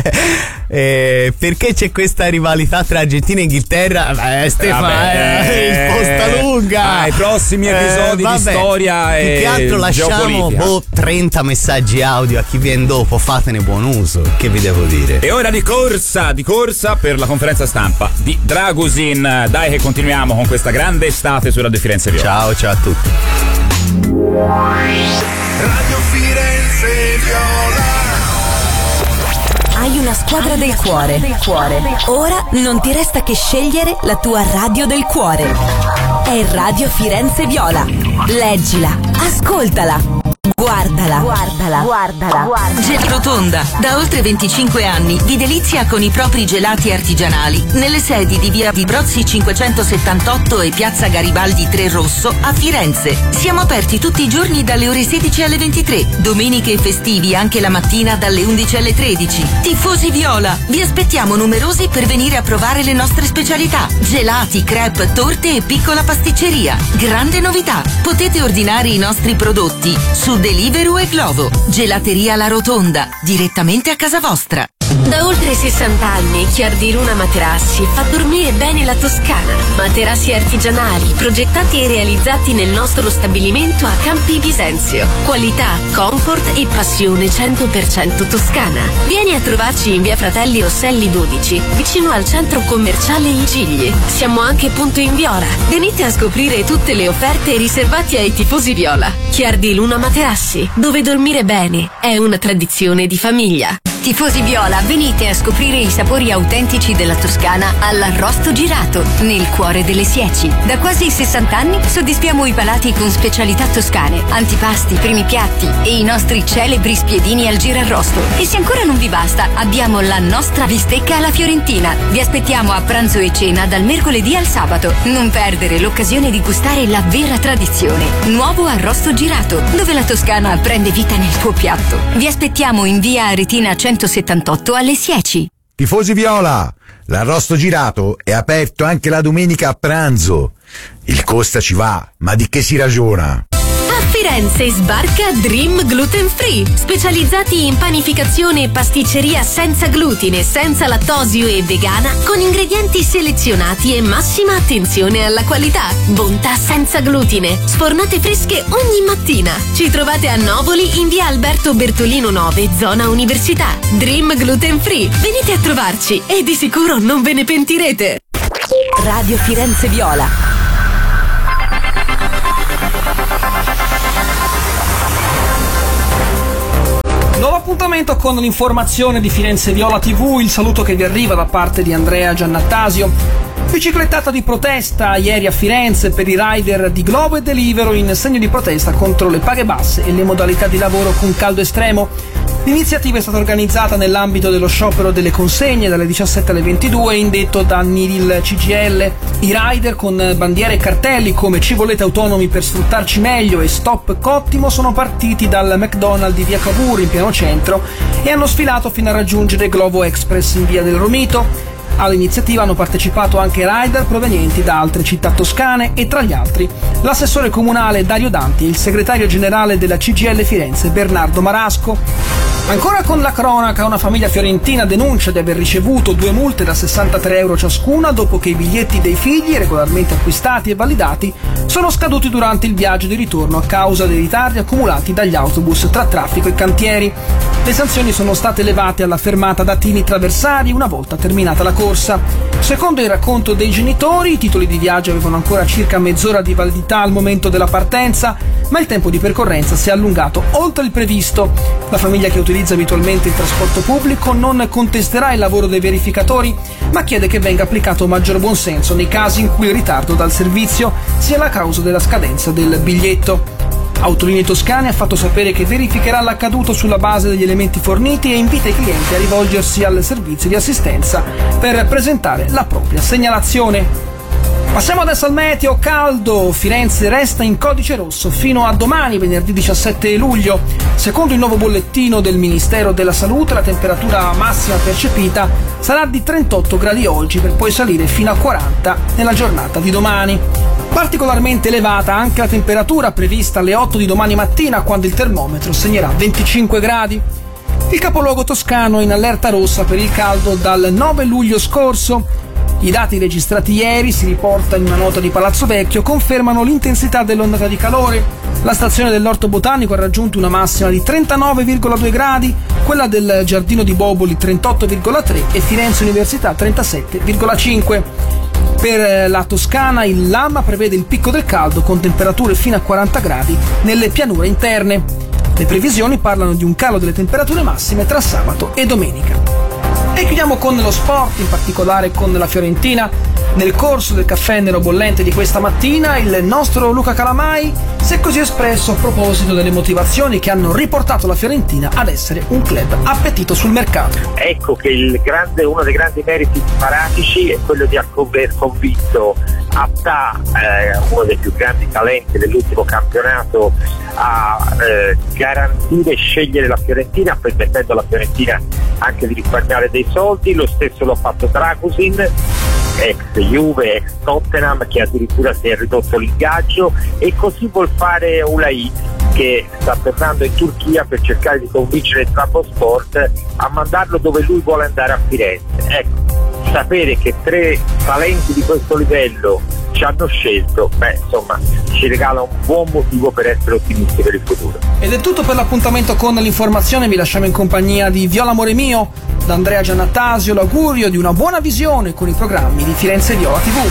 Perché c'è questa rivalità tra Argentina e Inghilterra? Stefano, risposta lunga. I prossimi episodi di storia più che altro lasciamo 30 messaggi audio a chi viene dopo, fatene buon uso, che vi devo dire. E ora di corsa per la conferenza stampa di Dragusin. Dai che continuiamo con questa grande estate su Radio Firenze Viola. Ciao a tutti. Radio Firenze Viola. Hai una squadra del cuore. Ora non ti resta che scegliere la tua radio del cuore. È Radio Firenze Viola. Leggila, ascoltala. Guardala. Rotonda, da oltre 25 anni vi delizia con i propri gelati artigianali nelle sedi di via di Brozzi 578 e piazza Garibaldi 3 Rosso a Firenze. Siamo aperti tutti i giorni dalle ore 16 alle 23, domeniche e festivi anche la mattina dalle 11 alle 13. Tifosi Viola, vi aspettiamo numerosi per venire a provare le nostre specialità: gelati, crepe, torte e piccola pasticceria. Grande novità, potete ordinare i nostri prodotti su Deliveroo e Glovo. Gelateria La Rotonda, direttamente a casa vostra. Da oltre 60 anni Chiardi Luna Materassi fa dormire bene la Toscana. Materassi artigianali, progettati e realizzati nel nostro stabilimento a Campi Bisenzio. Qualità, comfort e passione 100% toscana. Vieni a trovarci in via Fratelli Rosselli 12, vicino al centro commerciale Il Gigli. Siamo anche punto in Viola. Venite a scoprire tutte le offerte riservate ai tifosi viola. Chiardi Luna Materassi, dove dormire bene è una tradizione di famiglia. Tifosi viola, venite a scoprire i sapori autentici della Toscana all'Arrosto Girato, nel cuore delle Sieci. Da quasi 60 anni soddisfiamo i palati con specialità toscane, antipasti, primi piatti e i nostri celebri spiedini al girarrosto. E se ancora non vi basta, abbiamo la nostra bistecca alla fiorentina. Vi aspettiamo a pranzo e cena dal mercoledì al sabato. Non perdere l'occasione di gustare la vera tradizione. Nuovo Arrosto Girato, dove la Toscana prende vita nel tuo piatto. Vi aspettiamo in via Aretina 178 alle Sieci. Tifosi viola, l'Arrosto Girato è aperto anche la domenica a pranzo. Il costa ci va, ma di che si ragiona? A Firenze sbarca Dream Gluten Free, specializzati in panificazione e pasticceria senza glutine, senza lattosio e vegana, con ingredienti selezionati e massima attenzione alla qualità. Bontà senza glutine, sfornate fresche ogni mattina. Ci trovate a Novoli in via Alberto Bertolino 9, zona Università. Dream Gluten Free, venite a trovarci e di sicuro non ve ne pentirete. Radio Firenze Viola. Nuovo appuntamento con l'informazione di Firenze Viola TV, il saluto che vi arriva da parte di Andrea Giannattasio. Biciclettata di protesta ieri a Firenze per i rider di Glovo e Deliveroo in segno di protesta contro le paghe basse e le modalità di lavoro con caldo estremo. L'iniziativa è stata organizzata nell'ambito dello sciopero delle consegne dalle 17 alle 22 indetto da il CGIL. I rider con bandiere e cartelli come "Ci volete autonomi per sfruttarci meglio" e "Stop Cottimo" sono partiti dal McDonald's di via Cavour in pieno centro e hanno sfilato fino a raggiungere Glovo Express in via del Romito. All'iniziativa hanno partecipato anche rider provenienti da altre città toscane e tra gli altri l'assessore comunale Dario Danti e il segretario generale della CGIL Firenze Bernardo Marasco. Ancora con la cronaca, una famiglia fiorentina denuncia di aver ricevuto 2 multe da 63 euro ciascuna dopo che i biglietti dei figli, regolarmente acquistati e validati, sono scaduti durante il viaggio di ritorno a causa dei ritardi accumulati dagli autobus tra traffico e cantieri. Le sanzioni sono state elevate alla fermata da Tini Traversari una volta terminata la corsa. Secondo il racconto dei genitori, i titoli di viaggio avevano ancora circa mezz'ora di validità al momento della partenza, ma il tempo di percorrenza si è allungato oltre il previsto. La famiglia che utilizza abitualmente il trasporto pubblico non contesterà il lavoro dei verificatori, ma chiede che venga applicato maggior buonsenso nei casi in cui il ritardo dal servizio sia la causa della scadenza del biglietto. Autolinee Toscane ha fatto sapere che verificherà l'accaduto sulla base degli elementi forniti e invita i clienti a rivolgersi al servizio di assistenza per presentare la propria segnalazione. Passiamo adesso al meteo. Caldo, Firenze resta in codice rosso fino a domani, venerdì 17 luglio. Secondo il nuovo bollettino del Ministero della Salute, la temperatura massima percepita sarà di 38 gradi oggi per poi salire fino a 40 nella giornata di domani. Particolarmente elevata anche la temperatura prevista alle 8 di domani mattina, quando il termometro segnerà 25 gradi. Il capoluogo toscano è in allerta rossa per il caldo dal 9 luglio scorso. I dati registrati ieri, si riporta in una nota di Palazzo Vecchio, confermano l'intensità dell'ondata di calore. La stazione dell'Orto Botanico ha raggiunto una massima di 39,2 gradi, quella del Giardino di Boboli 38,3 e Firenze Università 37,5. Per la Toscana il Lama prevede il picco del caldo con temperature fino a 40 gradi nelle pianure interne. Le previsioni parlano di un calo delle temperature massime tra sabato e domenica. E chiudiamo con lo sport, in particolare con la Fiorentina. Nel corso del caffè nero bollente di questa mattina, il nostro Luca Calamai si è così espresso a proposito delle motivazioni che hanno riportato la Fiorentina ad essere un club appetito sul mercato. Ecco che uno dei grandi meriti di Paratici è quello di aver convinto Attà, uno dei più grandi talenti dell'ultimo campionato, a garantire e scegliere la Fiorentina, permettendo alla Fiorentina anche di risparmiare dei soldi. Lo stesso l'ha fatto Dragusin, ex Juve, ex Tottenham, che addirittura si è ridotto l'ingaggio, e così vuol fare Ulai. che sta tornando in Turchia per cercare di convincere il Trabzonspor a mandarlo dove lui vuole andare a Firenze. Ecco, sapere che 3 talenti di questo livello ci hanno scelto, insomma, ci regala un buon motivo per essere ottimisti per il futuro. Ed è tutto per l'appuntamento con l'informazione. Vi lasciamo in compagnia di Viola Amore Mio, da Andrea Giannattasio, l'augurio di una buona visione con i programmi di Firenze Viola TV.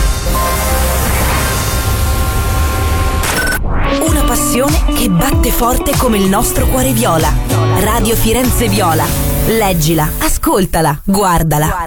Una passione che batte forte come il nostro cuore viola. Radio Firenze Viola. Leggila, ascoltala, guardala.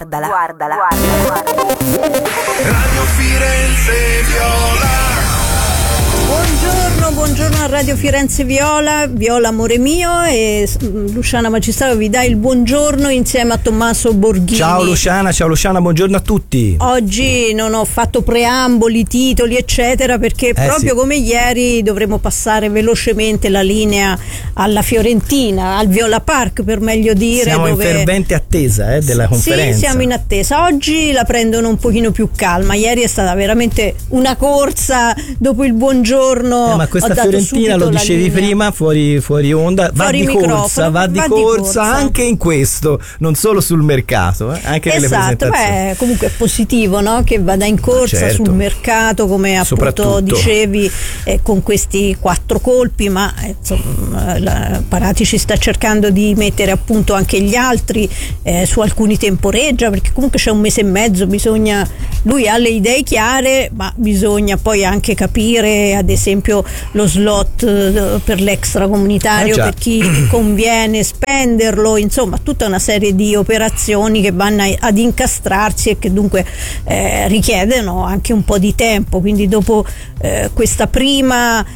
Radio Firenze Viola. Buongiorno a Radio Firenze Viola, Viola Amore Mio, e Luciana Magistrato vi dà il buongiorno insieme a Tommaso Borghini. Ciao Luciana, buongiorno a tutti. Oggi non ho fatto preamboli, titoli eccetera, perché proprio come ieri dovremo passare velocemente la linea alla Fiorentina, al Viola Park per meglio dire. Siamo in fervente attesa della conferenza. Sì, siamo in attesa. Oggi la prendono un pochino più calma, ieri è stata veramente una corsa dopo il buongiorno. Ma questa Fiorentina, lo dicevi prima fuori onda, va di corsa anche in questo, non solo sul mercato, anche nelle presentazioni. Comunque è positivo, no? Che vada in corsa sul mercato, come appunto dicevi, con questi 4 colpi, ma insomma Paratici sta cercando di mettere appunto anche gli altri su alcuni temporeggia, perché comunque c'è un mese e mezzo, lui ha le idee chiare, ma bisogna poi anche capire ad esempio lo slot per l'extracomunitario, per chi conviene spenderlo, insomma tutta una serie di operazioni che vanno ad incastrarsi e che dunque richiedono anche un po' di tempo. Quindi dopo questa prima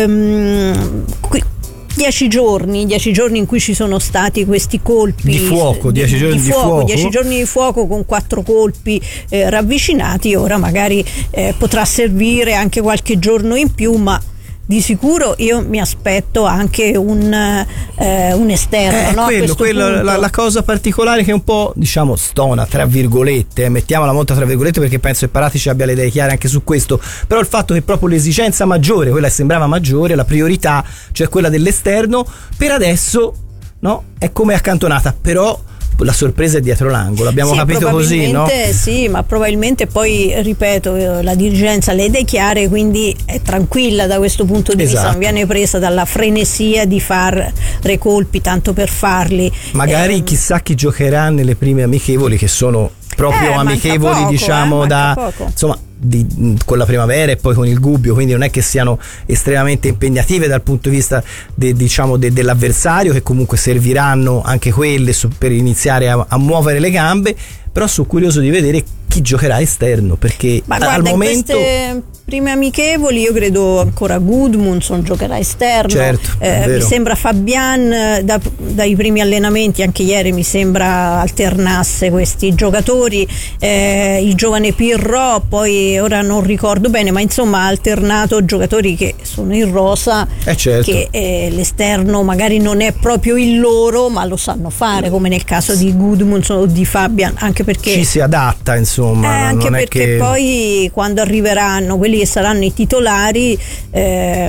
10 giorni in cui ci sono stati questi colpi di fuoco, 10 giorni di fuoco con 4 colpi ravvicinati, ora magari potrà servire anche qualche giorno in più, ma di sicuro io mi aspetto anche un esterno, no? La cosa particolare che un po' stona tra virgolette, mettiamola molto tra virgolette, perché penso che Paratici abbia le idee chiare anche su questo, però il fatto che proprio l'esigenza maggiore, quella che sembrava maggiore, la priorità, cioè quella dell'esterno, per adesso è come accantonata, però la sorpresa è dietro l'angolo, abbiamo capito così, no? Sì, ma probabilmente poi, ripeto, la dirigenza ha le idee chiare, quindi è tranquilla da questo punto di vista, non viene presa dalla frenesia di fare colpi tanto per farli. Magari chissà chi giocherà nelle prime amichevoli, che sono proprio amichevoli insomma con la Primavera e poi con il Gubbio, quindi non è che siano estremamente impegnative dal punto di vista dell'avversario, che comunque serviranno anche quelle per iniziare a muovere le gambe, però sono curioso di vedere chi giocherà esterno, perché al momento in queste prime amichevoli io credo ancora Gudmundsson giocherà esterno, mi sembra Fabian dai primi allenamenti, anche ieri mi sembra alternasse questi giocatori, il giovane Pirro, poi ora non ricordo bene, ma insomma ha alternato giocatori che sono in rosa, che l'esterno magari non è proprio il loro, ma lo sanno fare, come nel caso di Gudmundsson o di Fabian, anche perché ci si adatta, insomma, anche non perché è che poi quando arriveranno quelli che saranno i titolari te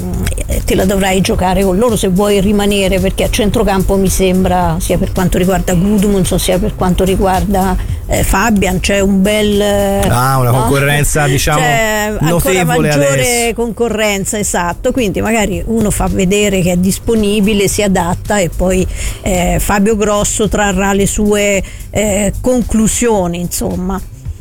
la dovrai giocare con loro se vuoi rimanere, perché a centrocampo mi sembra, sia per quanto riguarda Gudmundsson sia per quanto riguarda Fabian, c'è un bel una concorrenza c'è notevole, ancora maggiore adesso. Concorrenza, esatto, quindi magari uno fa vedere che è disponibile, si adatta e poi Fabio Grosso trarrà le sue conclusioni, insomma.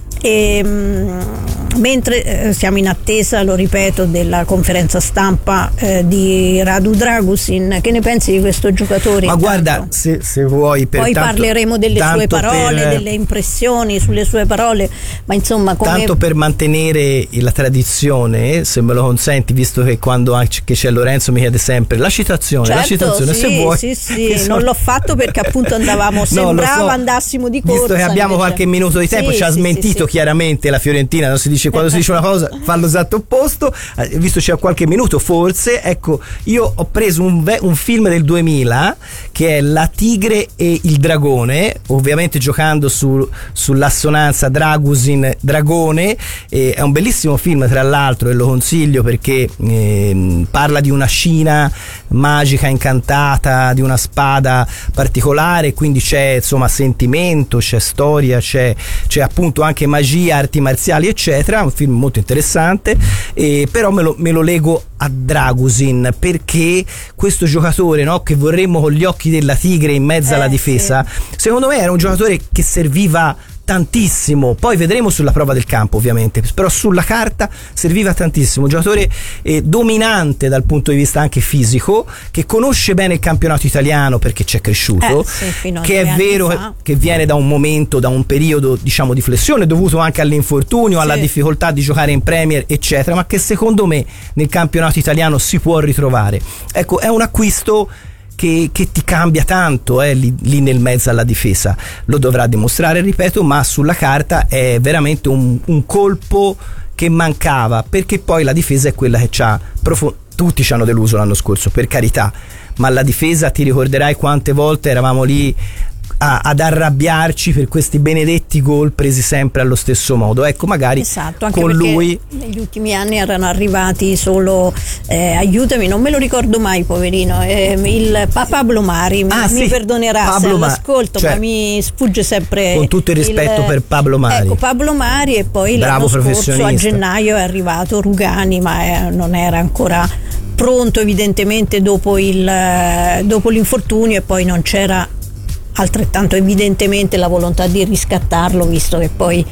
Mentre siamo in attesa, lo ripeto, della conferenza stampa di Radu Dragusin, che ne pensi di questo giocatore? Ma guarda, se vuoi, poi parleremo delle sue parole, delle impressioni sulle sue parole, ma insomma tanto per mantenere la tradizione, se me lo consenti, visto che quando anche c'è Lorenzo mi chiede sempre la citazione, sì, se vuoi. Sì, non l'ho fatto perché appunto sembrava andassimo di corsa, visto che abbiamo qualche minuto di tempo, ci ha smentito chiaramente la Fiorentina, non si dice, quando si dice una cosa fa l'esatto opposto, visto c'è qualche minuto forse, ecco, io ho preso un film del 2000 che è La tigre e il dragone, ovviamente giocando sull'assonanza Dragusin dragone. È un bellissimo film, tra l'altro, e lo consiglio perché parla di una Cina magica, incantata, di una spada particolare, quindi c'è insomma sentimento, c'è storia, c'è appunto anche magia, arti marziali eccetera. Un film molto interessante, però me lo lego a Dragusin perché questo giocatore, no, che vorremmo con gli occhi della tigre in mezzo alla difesa, secondo me era un giocatore che serviva tantissimo. Poi vedremo sulla prova del campo ovviamente, però sulla carta serviva tantissimo. Un giocatore dominante dal punto di vista anche fisico, che conosce bene il campionato italiano perché c'è cresciuto, che è vero che viene da un momento, da un periodo diciamo di flessione dovuto anche all'infortunio, alla difficoltà di giocare in Premier eccetera, ma che secondo me nel campionato italiano si può ritrovare. Ecco, è un acquisto che ti cambia tanto lì nel mezzo alla difesa. Lo dovrà dimostrare, ripeto, ma sulla carta è veramente un colpo che mancava, perché poi la difesa è quella che tutti ci hanno deluso l'anno scorso, per carità, ma la difesa, ti ricorderai quante volte eravamo lì ad arrabbiarci per questi benedetti gol presi sempre allo stesso modo. Ecco, magari anche con lui negli ultimi anni erano arrivati solo aiutami, non me lo ricordo mai, poverino, il Pablo Mari, mi perdonerà Pablo se l'ascolto, ma mi sfugge sempre, con tutto il rispetto per Pablo Mari. Ecco, Pablo Mari, e poi l'anno scorso a gennaio è arrivato Rugani, ma non era ancora pronto evidentemente dopo l'infortunio, e poi non c'era altrettanto evidentemente la volontà di riscattarlo, visto che poi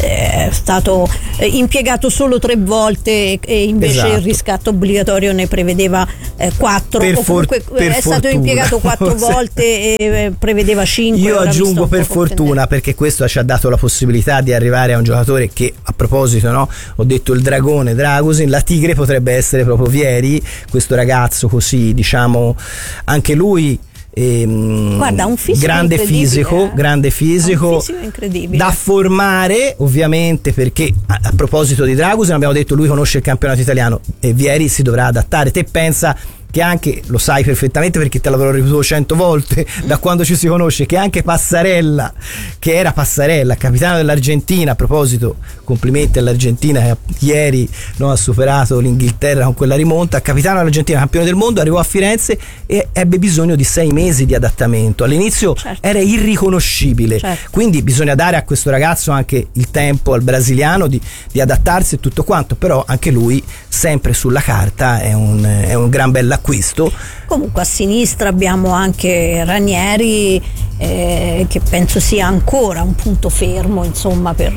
è stato impiegato solo 3 volte e invece il riscatto obbligatorio ne prevedeva 4, o comunque è stato impiegato 4 volte e prevedeva 5. Io aggiungo per fortuna, perché questo ci ha dato la possibilità di arrivare a un giocatore che, a proposito, no, ho detto il dragone Dragusin, la tigre potrebbe essere proprio Vieri, questo ragazzo così, diciamo, anche lui guarda, un fisico grande fisico incredibile, da formare ovviamente, perché a proposito di Dragusin abbiamo detto lui conosce il campionato italiano e Vieri si dovrà adattare. Te pensa che anche, lo sai perfettamente perché te l'avrò ripetuto 100 volte da quando ci si conosce, che anche Passarella, che era Passarella, capitano dell'Argentina, a proposito, complimenti all'Argentina che ieri ha superato l'Inghilterra con quella rimonta, capitano dell'Argentina, campione del mondo, arrivò a Firenze e ebbe bisogno di 6 mesi di adattamento. All'inizio era irriconoscibile, quindi bisogna dare a questo ragazzo anche il tempo, al brasiliano, di adattarsi e tutto quanto, però anche lui sempre sulla carta è un gran bell'acquisto. Comunque a sinistra abbiamo anche Ranieri, che penso sia ancora un punto fermo, insomma, per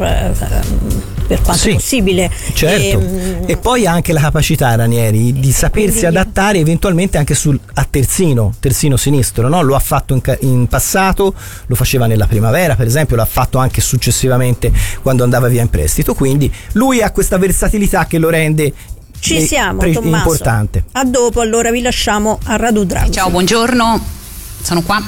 quanto possibile. Certo. E poi anche la capacità Ranieri di sapersi adattare eventualmente anche a terzino sinistro, no? Lo ha fatto in passato, lo faceva nella primavera per esempio, l'ha fatto anche successivamente quando andava via in prestito, quindi lui ha questa versatilità che lo rende Ci siamo, Tommaso. Importante. A dopo, allora vi lasciamo a Radu Dragusin. Ciao, buongiorno, sono qua.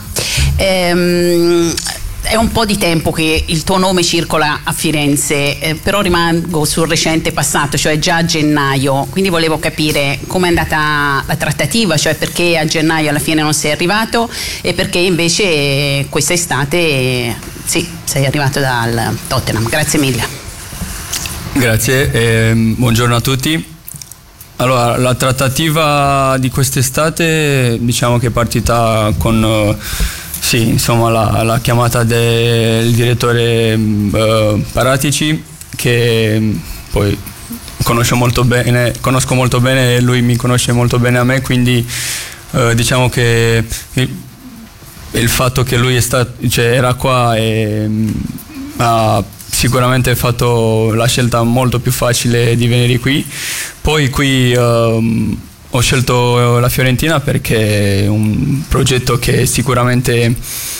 È un po' di tempo che il tuo nome circola a Firenze, però rimango sul recente passato, cioè già a gennaio, quindi volevo capire com'è andata la trattativa, cioè perché a gennaio alla fine non sei arrivato e perché invece quest'estate sei arrivato dal Tottenham. Grazie mille. Grazie, buongiorno a tutti. Allora, la trattativa di quest'estate diciamo che è partita con la chiamata del direttore Paratici, che poi conosco molto bene e lui mi conosce molto bene a me, quindi diciamo che il fatto che lui era qua e ha sicuramente fatto la scelta molto più facile di venire qui. Poi qui ho scelto la Fiorentina perché è un progetto che sicuramente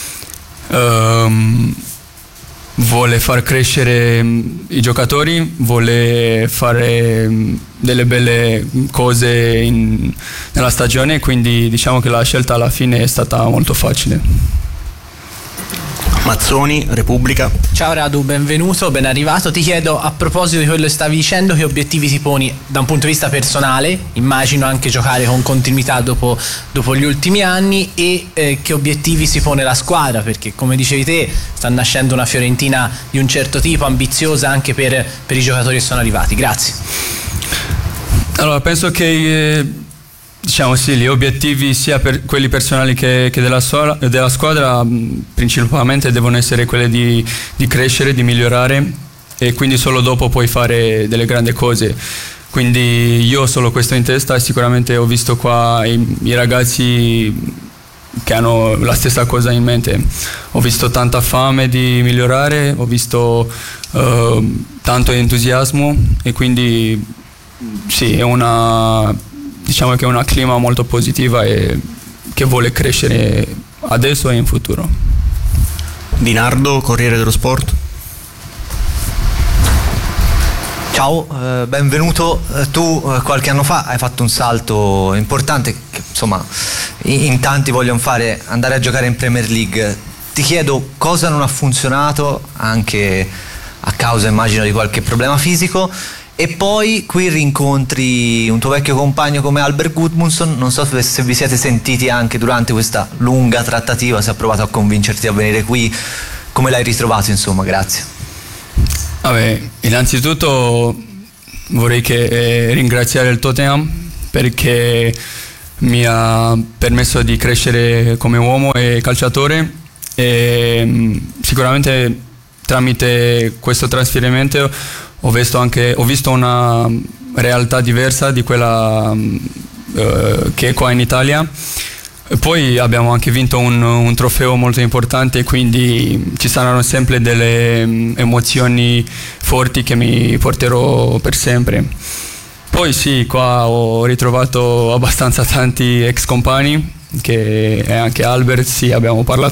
vuole far crescere i giocatori, vuole fare delle belle cose nella stagione, quindi diciamo che la scelta alla fine è stata molto facile. Mazzoni, Repubblica. Ciao Radu, benvenuto, ben arrivato. Ti chiedo, a proposito di quello che stavi dicendo, che obiettivi ti poni da un punto di vista personale, immagino anche giocare con continuità dopo gli ultimi anni, e che obiettivi si pone la squadra, perché come dicevi te sta nascendo una Fiorentina di un certo tipo, ambiziosa anche per i giocatori che sono arrivati. Grazie. Allora, penso che diciamo sì, gli obiettivi sia per quelli personali che della squadra principalmente devono essere quelli di crescere, di migliorare, e quindi solo dopo puoi fare delle grandi cose. Quindi io ho solo questo in testa, e sicuramente ho visto qua i ragazzi che hanno la stessa cosa in mente. Ho visto tanta fame di migliorare, ho visto tanto entusiasmo, e quindi sì, diciamo che è una clima molto positiva e che vuole crescere adesso e in futuro. Dinardo, Corriere dello Sport. Ciao, benvenuto. Tu qualche anno fa hai fatto un salto importante che insomma in tanti vogliono fare, andare a giocare in Premier League. Ti chiedo cosa non ha funzionato, anche a causa immagino di qualche problema fisico. E poi qui rincontri un tuo vecchio compagno come Albert Gudmundsson. Non so se vi siete sentiti anche durante questa lunga trattativa, se ha provato a convincerti a venire qui. Come l'hai ritrovato, insomma? Grazie. Vabbè, innanzitutto vorrei ringraziare il Tottenham, perché mi ha permesso di crescere come uomo e calciatore, e sicuramente tramite questo trasferimento ho visto una realtà diversa di quella che è qua in Italia. E poi abbiamo anche vinto un trofeo molto importante, quindi ci saranno sempre delle emozioni forti che mi porterò per sempre. Poi sì, qua ho ritrovato abbastanza tanti ex compagni, che è anche Albert, sì, abbiamo parlato